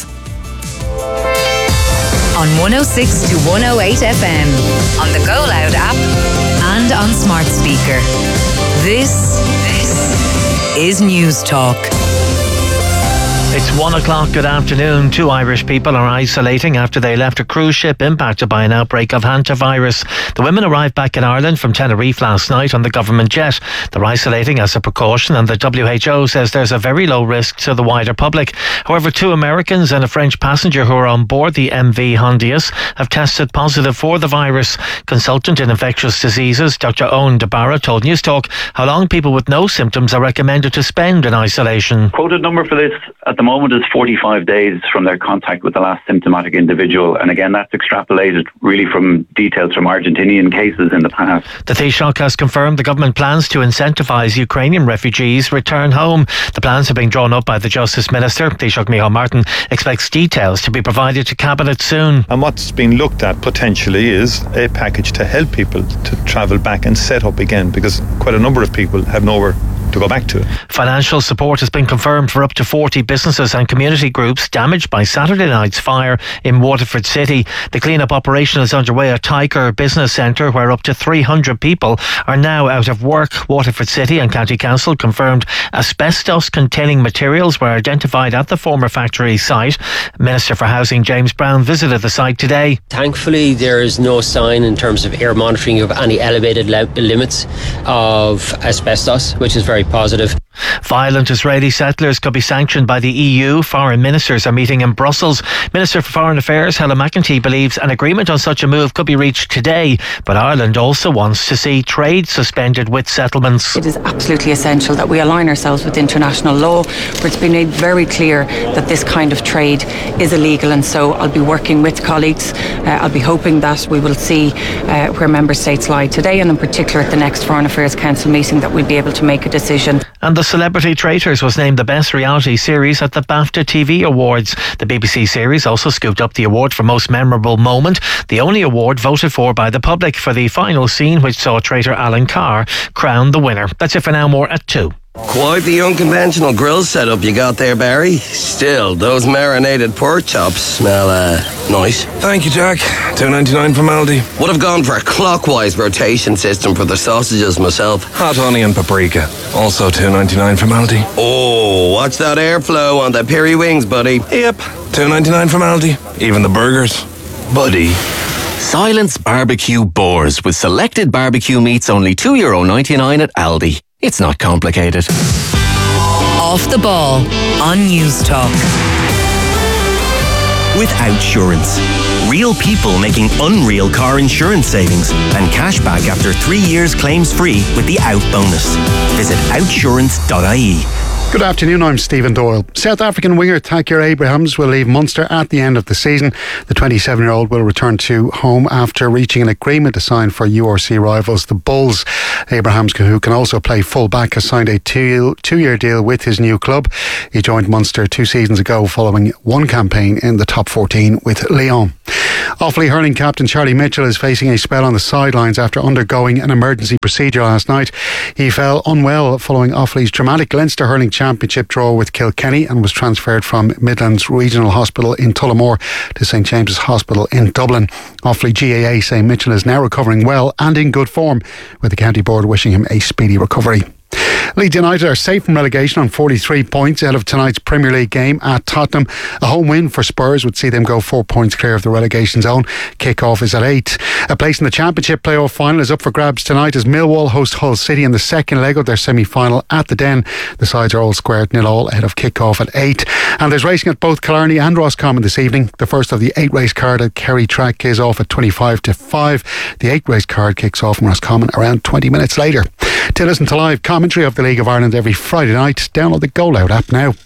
On one oh six to one oh eight F M, on the Go Loud app and on smart speaker. This, this is News Talk. It's one o'clock. Good afternoon. Two Irish people are isolating after they left a cruise ship impacted by an outbreak of hantavirus. The women arrived back in Ireland from Tenerife last night on the government jet. They're isolating as a precaution and the W H O says there's a very low risk to the wider public. However, two Americans and a French passenger who are on board the M V Hondius have tested positive for the virus. Consultant in infectious diseases Doctor Owen DeBarra told News Talk how long people with no symptoms are recommended to spend in isolation. Quoted number for this at the moment is forty-five days from their contact with the last symptomatic individual. And again, that's extrapolated really from details from Argentinian cases in the past. The Taoiseach has confirmed the government plans to incentivise Ukrainian refugees return home. The plans are being drawn up by the Justice Minister. Taoiseach Micheál Martin expects details to be provided to Cabinet soon. And what's being looked at potentially is a package to help people to travel back and set up again, because quite a number of people have nowhere to go back to. Financial support has been confirmed for up to forty businesses and community groups damaged by Saturday night's fire in Waterford City. The clean-up operation is underway at Tiger Business Centre, where up to three hundred people are now out of work. Waterford City and County Council confirmed asbestos-containing materials were identified at the former factory site. Minister for Housing James Brown visited the site today. Thankfully, there is no sign in terms of air monitoring of any elevated le- limits of asbestos, which is very positive. Violent Israeli settlers could be sanctioned by the E U. Foreign ministers are meeting in Brussels. Minister for Foreign Affairs Helen McEntee believes an agreement on such a move could be reached today, but Ireland also wants to see trade suspended with settlements. It is absolutely essential that we align ourselves with international law, where it's been made very clear that this kind of trade is illegal, and so I'll be working with colleagues. Uh, I'll be hoping that we will see uh, where member states lie today, and in particular at the next Foreign Affairs Council meeting, that we'll be able to make a decision. And The Celebrity Traitors was named the best reality series at the BAFTA T V Awards. The B B C series also scooped up the award for most memorable moment, the only award voted for by the public for the final scene, which saw traitor Alan Carr crowned the winner. That's it for now. More at two. Quite the unconventional grill setup you got there, Barry. Still, those marinated pork chops smell, uh, nice. Thank you, Jack. two ninety-nine from Aldi. Would have gone for a clockwise rotation system for the sausages myself. Hot honey and paprika. Also two ninety-nine from Aldi. Oh, watch that airflow on the peri wings, buddy. Yep, two ninety-nine from Aldi. Even the burgers. Buddy. Silence Barbecue Boars with selected barbecue meats only two euro ninety-nine at Aldi. It's not complicated. Off the Ball on News Talk. With Outsurance. Real people making unreal car insurance savings and cash back after three years claims free with the Out bonus. Visit outsurance dot I E. Good afternoon, I'm Stephen Doyle. South African winger Takir Abrahams will leave Munster at the end of the season. The twenty-seven-year-old will return to home after reaching an agreement to sign for U R C rivals the Bulls. Abrahams, who can also play full-back, has signed a two, two-year deal with his new club. He joined Munster two seasons ago following one campaign in the top fourteen with Lyon. Offaly hurling captain Charlie Mitchell is facing a spell on the sidelines after undergoing an emergency procedure last night. He fell unwell following Offaly's dramatic Leinster hurling championship draw with Kilkenny and was transferred from Midlands Regional Hospital in Tullamore to St James's Hospital in Dublin. Offaly G A A say Mitchell is now recovering well and in good form, with the county board wishing him a speedy recovery. Leeds United are safe from relegation on forty-three points ahead of tonight's Premier League game at Tottenham. A home win for Spurs would see them go four points clear of the relegation zone. Kick-off is at eight. A place in the Championship playoff final is up for grabs tonight as Millwall host Hull City in the second leg of their semi-final at the Den. The sides are all squared nil all ahead of kick-off at eight. And there's racing at both Killarney and Roscommon this evening. The first of the eight-race card at Kerry Track is off at twenty-five to five. The eight-race card kicks off in Roscommon around twenty minutes later. To listen to live commentary of the League of Ireland every Friday night, download the Go Loud app now.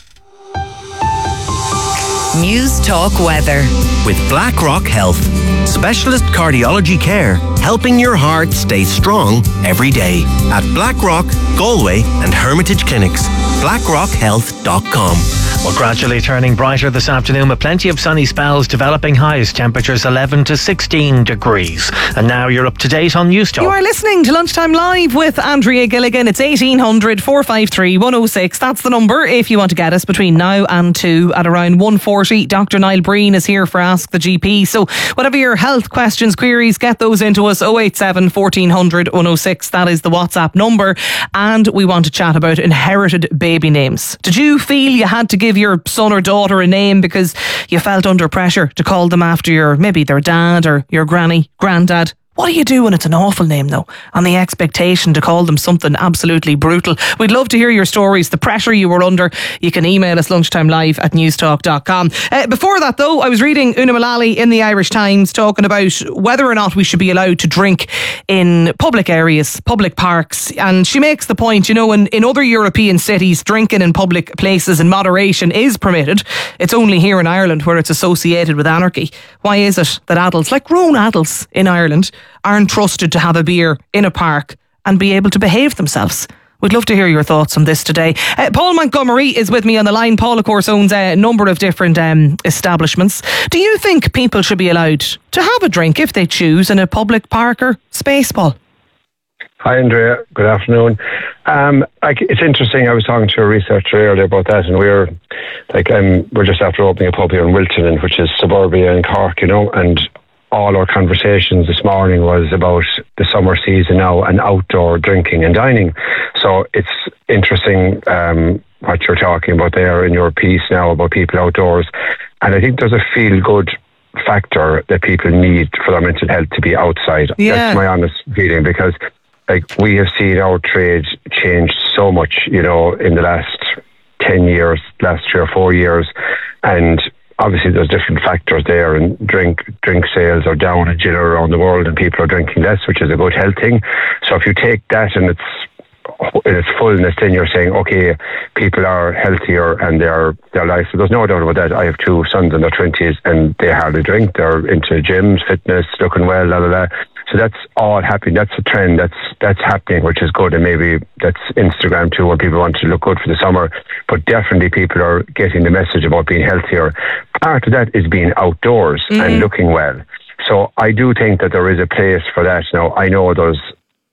News Talk Weather. With BlackRock Health. Specialist cardiology care, helping your heart stay strong every day. At BlackRock, Galway and Hermitage Clinics. blackrock health dot com. Well, gradually turning brighter this afternoon with plenty of sunny spells developing, highest temperatures eleven to sixteen degrees. And now you're up to date on News Talk. You are listening to Lunchtime Live with Andrea Gilligan. It's eighteen hundred, four five three, one oh six. That's the number if you want to get us between now and two at around one forty. Doctor Niall Breen is here for Ask the G P. So whatever your health questions, queries, get those into us. oh eight seven, fourteen hundred, one oh six. That is the WhatsApp number. And we want to chat about inherited baby names. Did you feel you had to give your son or daughter a name because you felt under pressure to call them after your, maybe their dad or your granny, granddad? What do you do when it's an awful name though, and the expectation to call them something absolutely brutal? We'd love to hear your stories, the pressure you were under. You can email us lunchtimelive at newstalk dot com. Uh, before that though, I was reading Una Mullally in the Irish Times talking about whether or not we should be allowed to drink in public areas, public parks, and she makes the point, you know, in, in other European cities, drinking in public places in moderation is permitted. It's only here in Ireland where it's associated with anarchy. Why is it that adults, like grown adults in Ireland, aren't trusted to have a beer in a park and be able to behave themselves? We'd love to hear your thoughts on this today. Uh, Paul Montgomery is with me on the line. Paul, of course, owns a number of different um, establishments. Do you think people should be allowed to have a drink if they choose in a public park or space, Paul? Hi, Andrea. Good afternoon. Um, like, it's interesting. I was talking to a researcher earlier about that, and we're like, um, we're just after opening a pub here in Wilton, which is suburbia in Cork, you know, and all our conversations this morning was about the summer season now and outdoor drinking and dining. So it's interesting um, what you're talking about there in your piece now about people outdoors. And I think there's a feel-good factor that people need for their mental health to be outside. Yeah. That's my honest feeling, because like we have seen our trade change so much, you know, in the last ten years, last three or four years. And obviously there's different factors there, and drink drink sales are down in general around the world and people are drinking less, which is a good health thing. So if you take that and it's in its fullness, then you're saying, okay, people are healthier and their their life. So there's no doubt about that. I have two sons in their twenties and they hardly drink. They're into gyms, fitness, looking well, la la la. So that's all happening. That's a trend that's that's happening, which is good. And maybe that's Instagram too, where people want to look good for the summer. But definitely people are getting the message about being healthier. Part of that is being outdoors mm-hmm. and looking well. So I do think that there is a place for that. Now, I know there's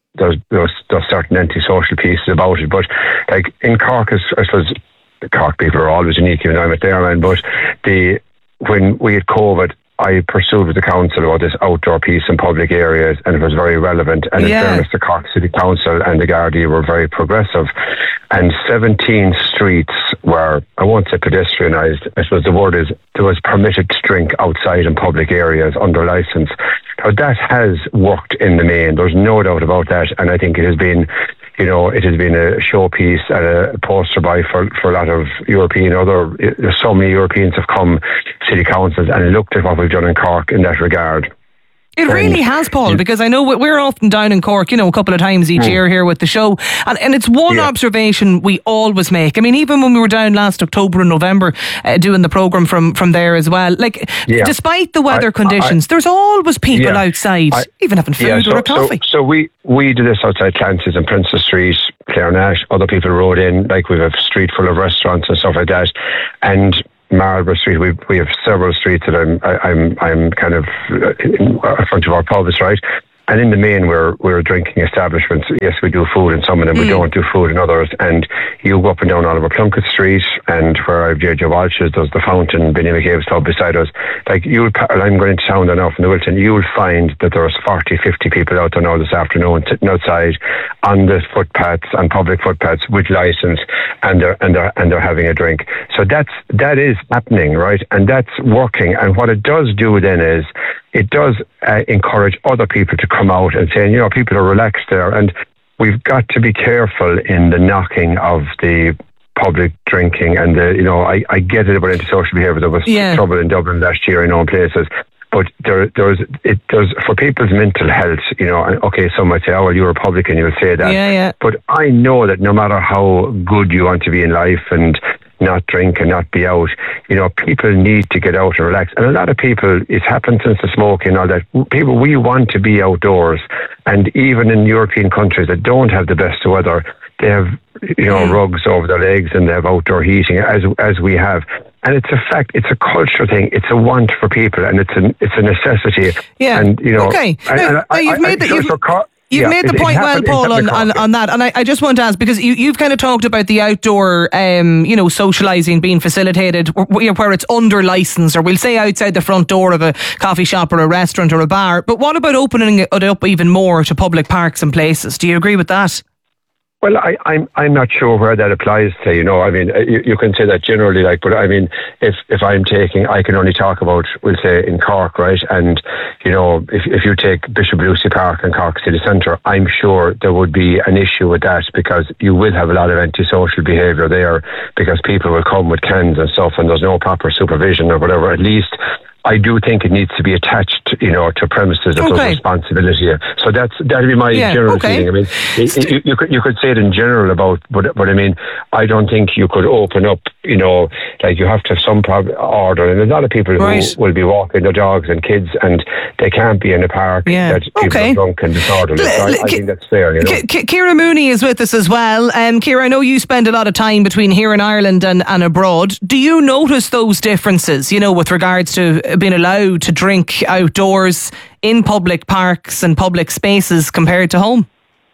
there's, there's there's certain antisocial pieces about it. But like in Cork, I suppose the Cork people are always unique, even though I'm at their man. But the when we had COVID, I pursued with the council about this outdoor piece in public areas, and it was very relevant. And in Yeah. fairness, the Cork City Council and the Gardaí were very progressive. And seventeen streets were, I won't say pedestrianised, I suppose the word is, there was permitted to drink outside in public areas under licence. Now that has worked in the main, there's no doubt about that, and I think it has been, you know, it has been a showpiece and a poster boy for, for a lot of European, other, so many Europeans have come, city councils, and looked at what we've done in Cork in that regard. It really has, Paul, because I know we- we're often down in Cork, you know, a couple of times each Mm. year here with the show. And, and it's one Yeah. observation we always make. I mean, even when we were down last October and November uh, doing the programme from, from there as well, like, Yeah. despite the weather I- conditions, I- there's always people Yeah. outside, I- even having food Yeah, so, or a coffee. So, so we, we did this outside Clancy's and Princess Street, Clarenash. Other people rode in, like we have a street full of restaurants and stuff like that. And Marlborough Street, we we have several streets that I'm I, I'm I'm kind of in front of our pubs, right? And in the main, we're we're drinking establishments. Yes, we do food in some of them. Mm. We don't do food in others. And you go up and down Oliver Plunkett Street, and where I've J J Walsh's, there's the Fountain, Benny McCabe's pub beside us. Like you'll, I'm going into town there now from the Wilton. You'll find that there's forty, fifty people out there now this afternoon sitting outside on the footpaths, on public footpaths with license, and they're and they're and they're having a drink. So that's that is happening, right? And that's working. And what it does do then is it does uh, encourage other people to come out and say, you know, people are relaxed there. And we've got to be careful in the knocking of the public drinking and the, you know, I, I get it about antisocial behaviour. There was Yeah. trouble in Dublin last year, I know, in places. But there, there's, it does, for people's mental health, you know, and okay, some might say, oh, well, you're a Republican, you'll say that. Yeah, yeah. But I know that no matter how good you want to be in life and not drink and not be out, you know, people need to get out and relax. And a lot of people, it's happened since the smoking and all that. People, we want to be outdoors. And even in European countries that don't have the best weather, they have, you know, Mm. rugs over their legs and they have outdoor heating, as as we have. And it's a fact, it's a culture thing, it's a want for people, and it's a, it's a necessity. Yeah. And, you know, Okay. and- Now, and now I- you've I- made the- so- you've- so Cor- You've yeah, made the it- it point well, happened- it Paul, happened on, in on, Cork, on that. And I, I just want to ask, because you, you've kind of talked about the outdoor, um, you know, socialising being facilitated where, where it's under licence, or we'll say outside the front door of a coffee shop or a restaurant or a bar. But what about opening it up even more to public parks and places? Do you agree with that? Well, I, I'm I'm not sure where that applies to. You know, I mean, you, you can say that generally, like, but I mean, if if I'm taking, I can only talk about, we'll say, in Cork, right? And you know, if if you take Bishop Lucy Park and Cork City Centre, I'm sure there would be an issue with that, because you will have a lot of antisocial behaviour there, because people will come with cans and stuff, and there's no proper supervision or whatever. At least I do think it needs to be attached, you know, to premises if Okay. there's responsibility here. So that's that'd be my Yeah, general okay. feeling. I mean, it, it, you, you could you could say it in general about, but but I mean, I don't think you could open up, you know, like you have to have some prob- order. And there's a lot of people Right. who will be walking their dogs and kids, and they can't be in a park Yeah. that people Okay. are drunk and disorderly. So I, I think that's fair, you know. K- K- Ciara Mooney is with us as well. Um, Ciara, I know you spend a lot of time between here in Ireland and, and abroad. Do you notice those differences, you know, with regards to being allowed to drink outdoors in public parks and public spaces compared to home?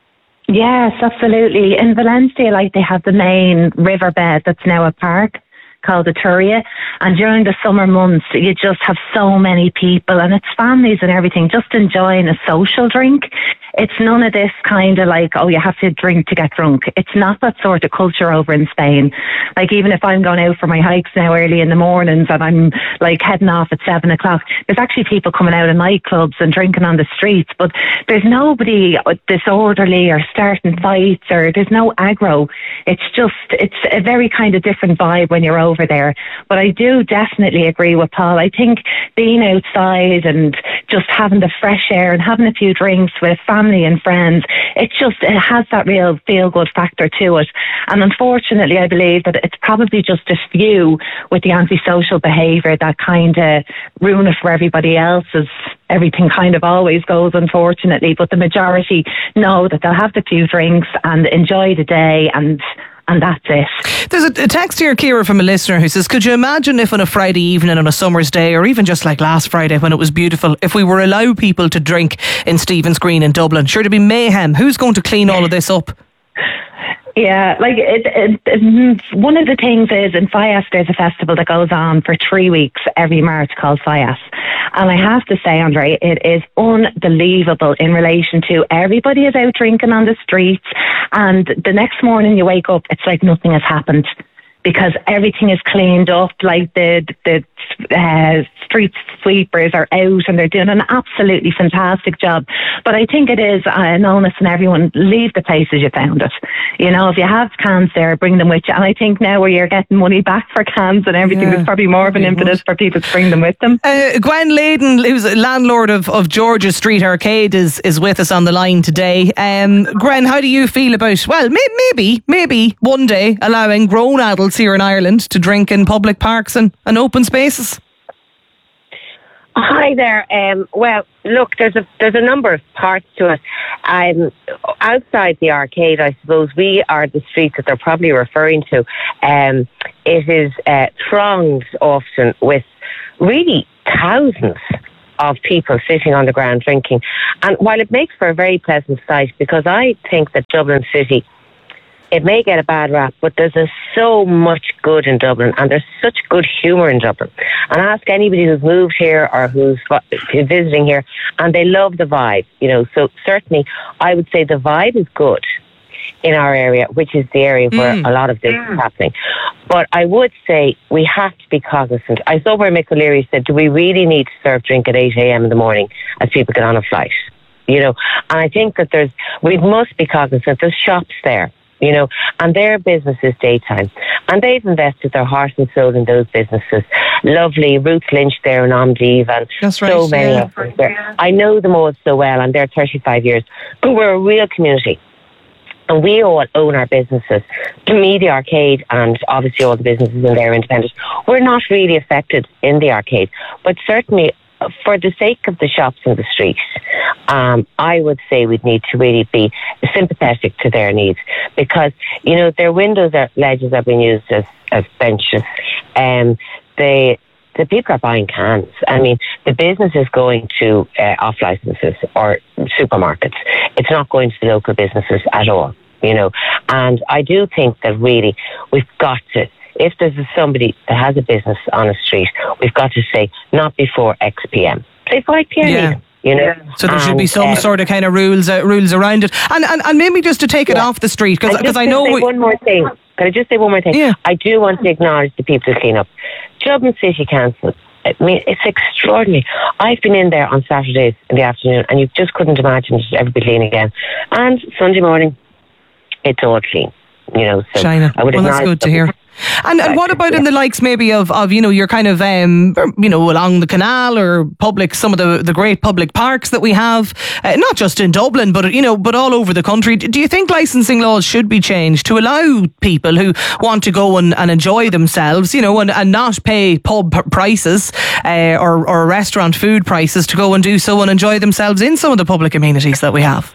Yes, absolutely. In Valencia, like, they have the main riverbed that's now a park called the Turia, and during the summer months you just have so many people, and it's families and everything just enjoying a social drink. It's none of this kind of like, oh, you have to drink to get drunk. It's not that sort of culture over in Spain. Like, even if I'm going out for my hikes now early in the mornings and I'm like heading off at seven o'clock, there's actually people coming out of nightclubs and drinking on the streets, but there's nobody disorderly or starting fights, or there's no aggro. It's just, it's a very kind of different vibe when you're over there. But I do definitely agree with Paul. I think being outside and just having the fresh air and having a few drinks with family and friends, it just, it has that real feel-good factor to it. And unfortunately, I believe that it's probably just a few with the antisocial behaviour that kind of ruin it for everybody else, as everything kind of always goes, unfortunately. But the majority know that they'll have the few drinks and enjoy the day and and that's it. There's a, a text here, Ciara, from a listener who says, could you imagine if on a Friday evening on a summer's day, or even just like last Friday when it was beautiful, if we were allowed people to drink in Stephen's Green in Dublin? Sure, there'd be mayhem. Who's going to clean all of this up? Yeah, like it, it, it, one of the things is in Fias there's a festival that goes on for three weeks every March called Fias. And I have to say, Andre, it is unbelievable in relation to everybody is out drinking on the streets, and the next morning you wake up, it's like nothing has happened because everything is cleaned up, like the the uh, street sweepers are out and they're doing an absolutely fantastic job. But I think it is uh, an onus on everyone, leave the place as you found it. You know, if you have cans there, bring them with you. And I think now where you're getting money back for cans and everything, yeah, there's probably more of an impetus for people to bring them with them. Uh, Gwen Layden, who's a landlord of, of George's Street Arcade, is, is with us on the line today. Um, Gwen, how do you feel about, well, may, maybe, maybe one day allowing grown adults here in Ireland to drink in public parks and, and open spaces? Hi there. Um, well, look, there's a there's a number of parts to it. Um, outside the arcade, I suppose, we are the street that they're probably referring to. Um, it is uh, thronged often with really thousands of people sitting on the ground drinking. And while it makes for a very pleasant sight, because I think that Dublin City, it may get a bad rap, but there's a, so much good in Dublin, and there's such good humour in Dublin. And ask anybody who's moved here or who's visiting here, and they love the vibe. You know, so certainly I would say the vibe is good in our area, which is the area where mm. a lot of this is happening. But I would say we have to be cognizant. I saw where Mick O'Leary said, do we really need to serve drink at eight a.m. in the morning as people get on a flight? You know, and I think that there's, we must be cognizant. There's shops there, you know, and their business is daytime. And they've invested their heart and soul in those businesses. Lovely, Ruth Lynch there in Omdiv, and That's right, so many yeah. of them there. I know them all so well, and they're thirty-five years. But we're a real community. And we all own our businesses. Me, the arcade, and obviously all the businesses in there are independent. We're not really affected in the arcade. But certainly, for the sake of the shops in the street, um, I would say we'd need to really be sympathetic to their needs, because, you know, their windows are ledges are being used as, as benches. Um, they, the people are buying cans. I mean, the business is going to uh, off licenses or supermarkets. It's not going to the local businesses at all, you know. And I do think that really we've got to, if there's somebody that has a business on a street, we've got to say not before X P M. Say five P M Yeah. even, you know. So there should And, be some uh, sort of kind of rules uh, rules around it, and, and and maybe just to take it Yeah. off the street, because And just I to know say we, one more thing. Can I just say one more thing? Yeah. I do want to acknowledge the people who clean up. Dublin City Council. I mean, it's extraordinary. I've been in there on Saturdays in the afternoon, and you just couldn't imagine it ever be clean again. And Sunday morning, it's all clean. You know, so China. I would Well, that's acknowledge good to them. hear. And, and what about in the likes maybe of, of you know, your kind of, um, you know, along the canal or public, some of the, the great public parks that we have, uh, not just in Dublin, but, you know, but all over the country. Do you think licensing laws should be changed to allow people who want to go and, and enjoy themselves, you know, and, and not pay pub prices uh, or, or restaurant food prices to go and do so and enjoy themselves in some of the public amenities that we have?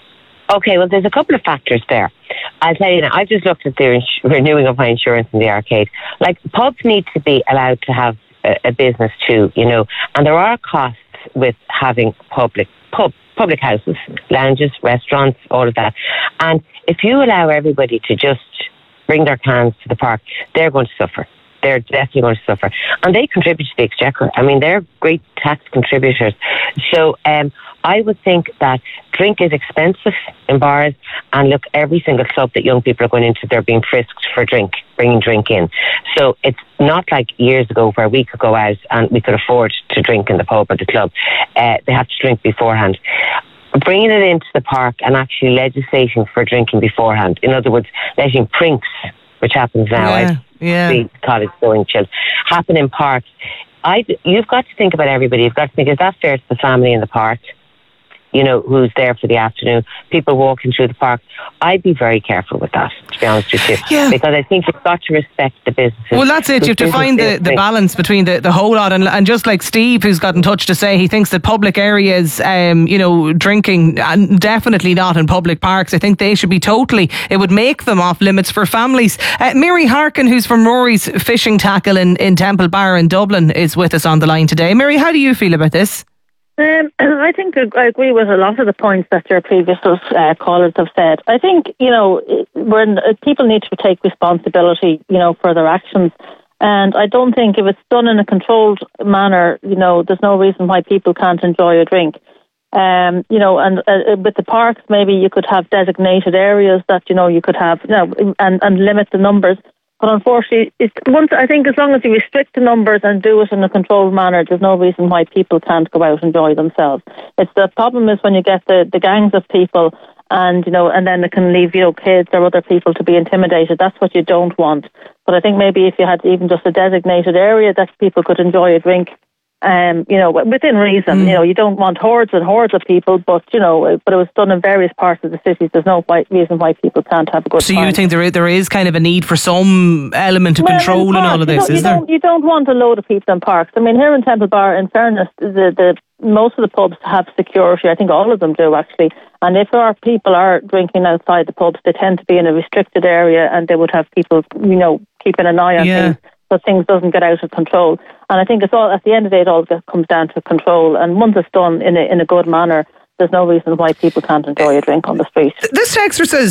Okay, well, there's a couple of factors there. I'll tell you now, I've just looked at the ins- renewing of my insurance in the arcade. Like, pubs need to be allowed to have a, a business too, you know, and there are costs with having public pub public houses, lounges, restaurants, all of that. And if you allow everybody to just bring their cans to the park, they're going to suffer. They're definitely going to suffer. And they contribute to the exchequer. I mean, they're great tax contributors. So um, I would think that drink is expensive in bars, and look, every single club that young people are going into, they're being frisked for drink, bringing drink in. So it's not like years ago where we could go out and we could afford to drink in the pub or the club. Uh, they have to drink beforehand. Bringing it into the park and actually legislating for drinking beforehand, in other words, letting prinks, which happens now, Yeah, right? yeah. The college going chill, happen in parks. I, you've got to think about everybody. You've got to think, is that fair to the family in the park? you know, who's there for the afternoon, people walking through the park. I'd be very careful with that, to be honest with you. Yeah. Because I think you've got to respect the businesses. Well, that's it. You have to find the, the balance between the, the whole lot. And, and just like Steve, who's got in touch to say he thinks that public areas, um, you know, drinking, and definitely not in public parks, I think they should be totally, it would make them off limits for families. Uh, Mary Harkin, who's from Rory's Fishing Tackle in, in Temple Bar in Dublin, is with us on the line today. Mary, how do you feel about this? Um, I think I agree with a lot of the points that your previous uh, callers have said. I think, you know, when uh, people need to take responsibility, you know, for their actions. And I don't think if it's done in a controlled manner, you know, there's no reason why people can't enjoy a drink. Um, you know, and uh, with the parks, maybe you could have designated areas that, you know, you could have, you know, and, and limit the numbers. But unfortunately, it's once, I think as long as you restrict the numbers and do it in a controlled manner, there's no reason why people can't go out and enjoy themselves. It's the problem is when you get the, the gangs of people and, you know, and then it can leave, you know, kids or other people to be intimidated. That's what you don't want. But I think maybe if you had even just a designated area that people could enjoy a drink, Um, you know, within reason, mm. you know, you don't want hordes and hordes of people, but, you know, but it was done in various parts of the cities. There's no why, reason why people can't have a good so time. So you think there is, there is kind of a need for some element of well, control in, parks, in all of this, you is you there? Don't, you don't want a load of people in parks. I mean, here in Temple Bar, in fairness, the, the most of the pubs have security. I think all of them do, actually. And if our people are drinking outside the pubs, they tend to be in a restricted area and they would have people, you know, keeping an eye on yeah. things so things doesn't get out of control. And I think it's all, at the end of the day, it all comes down to control. And once it's done in a, in a good manner, there's no reason why people can't enjoy a drink on the street. This texter says,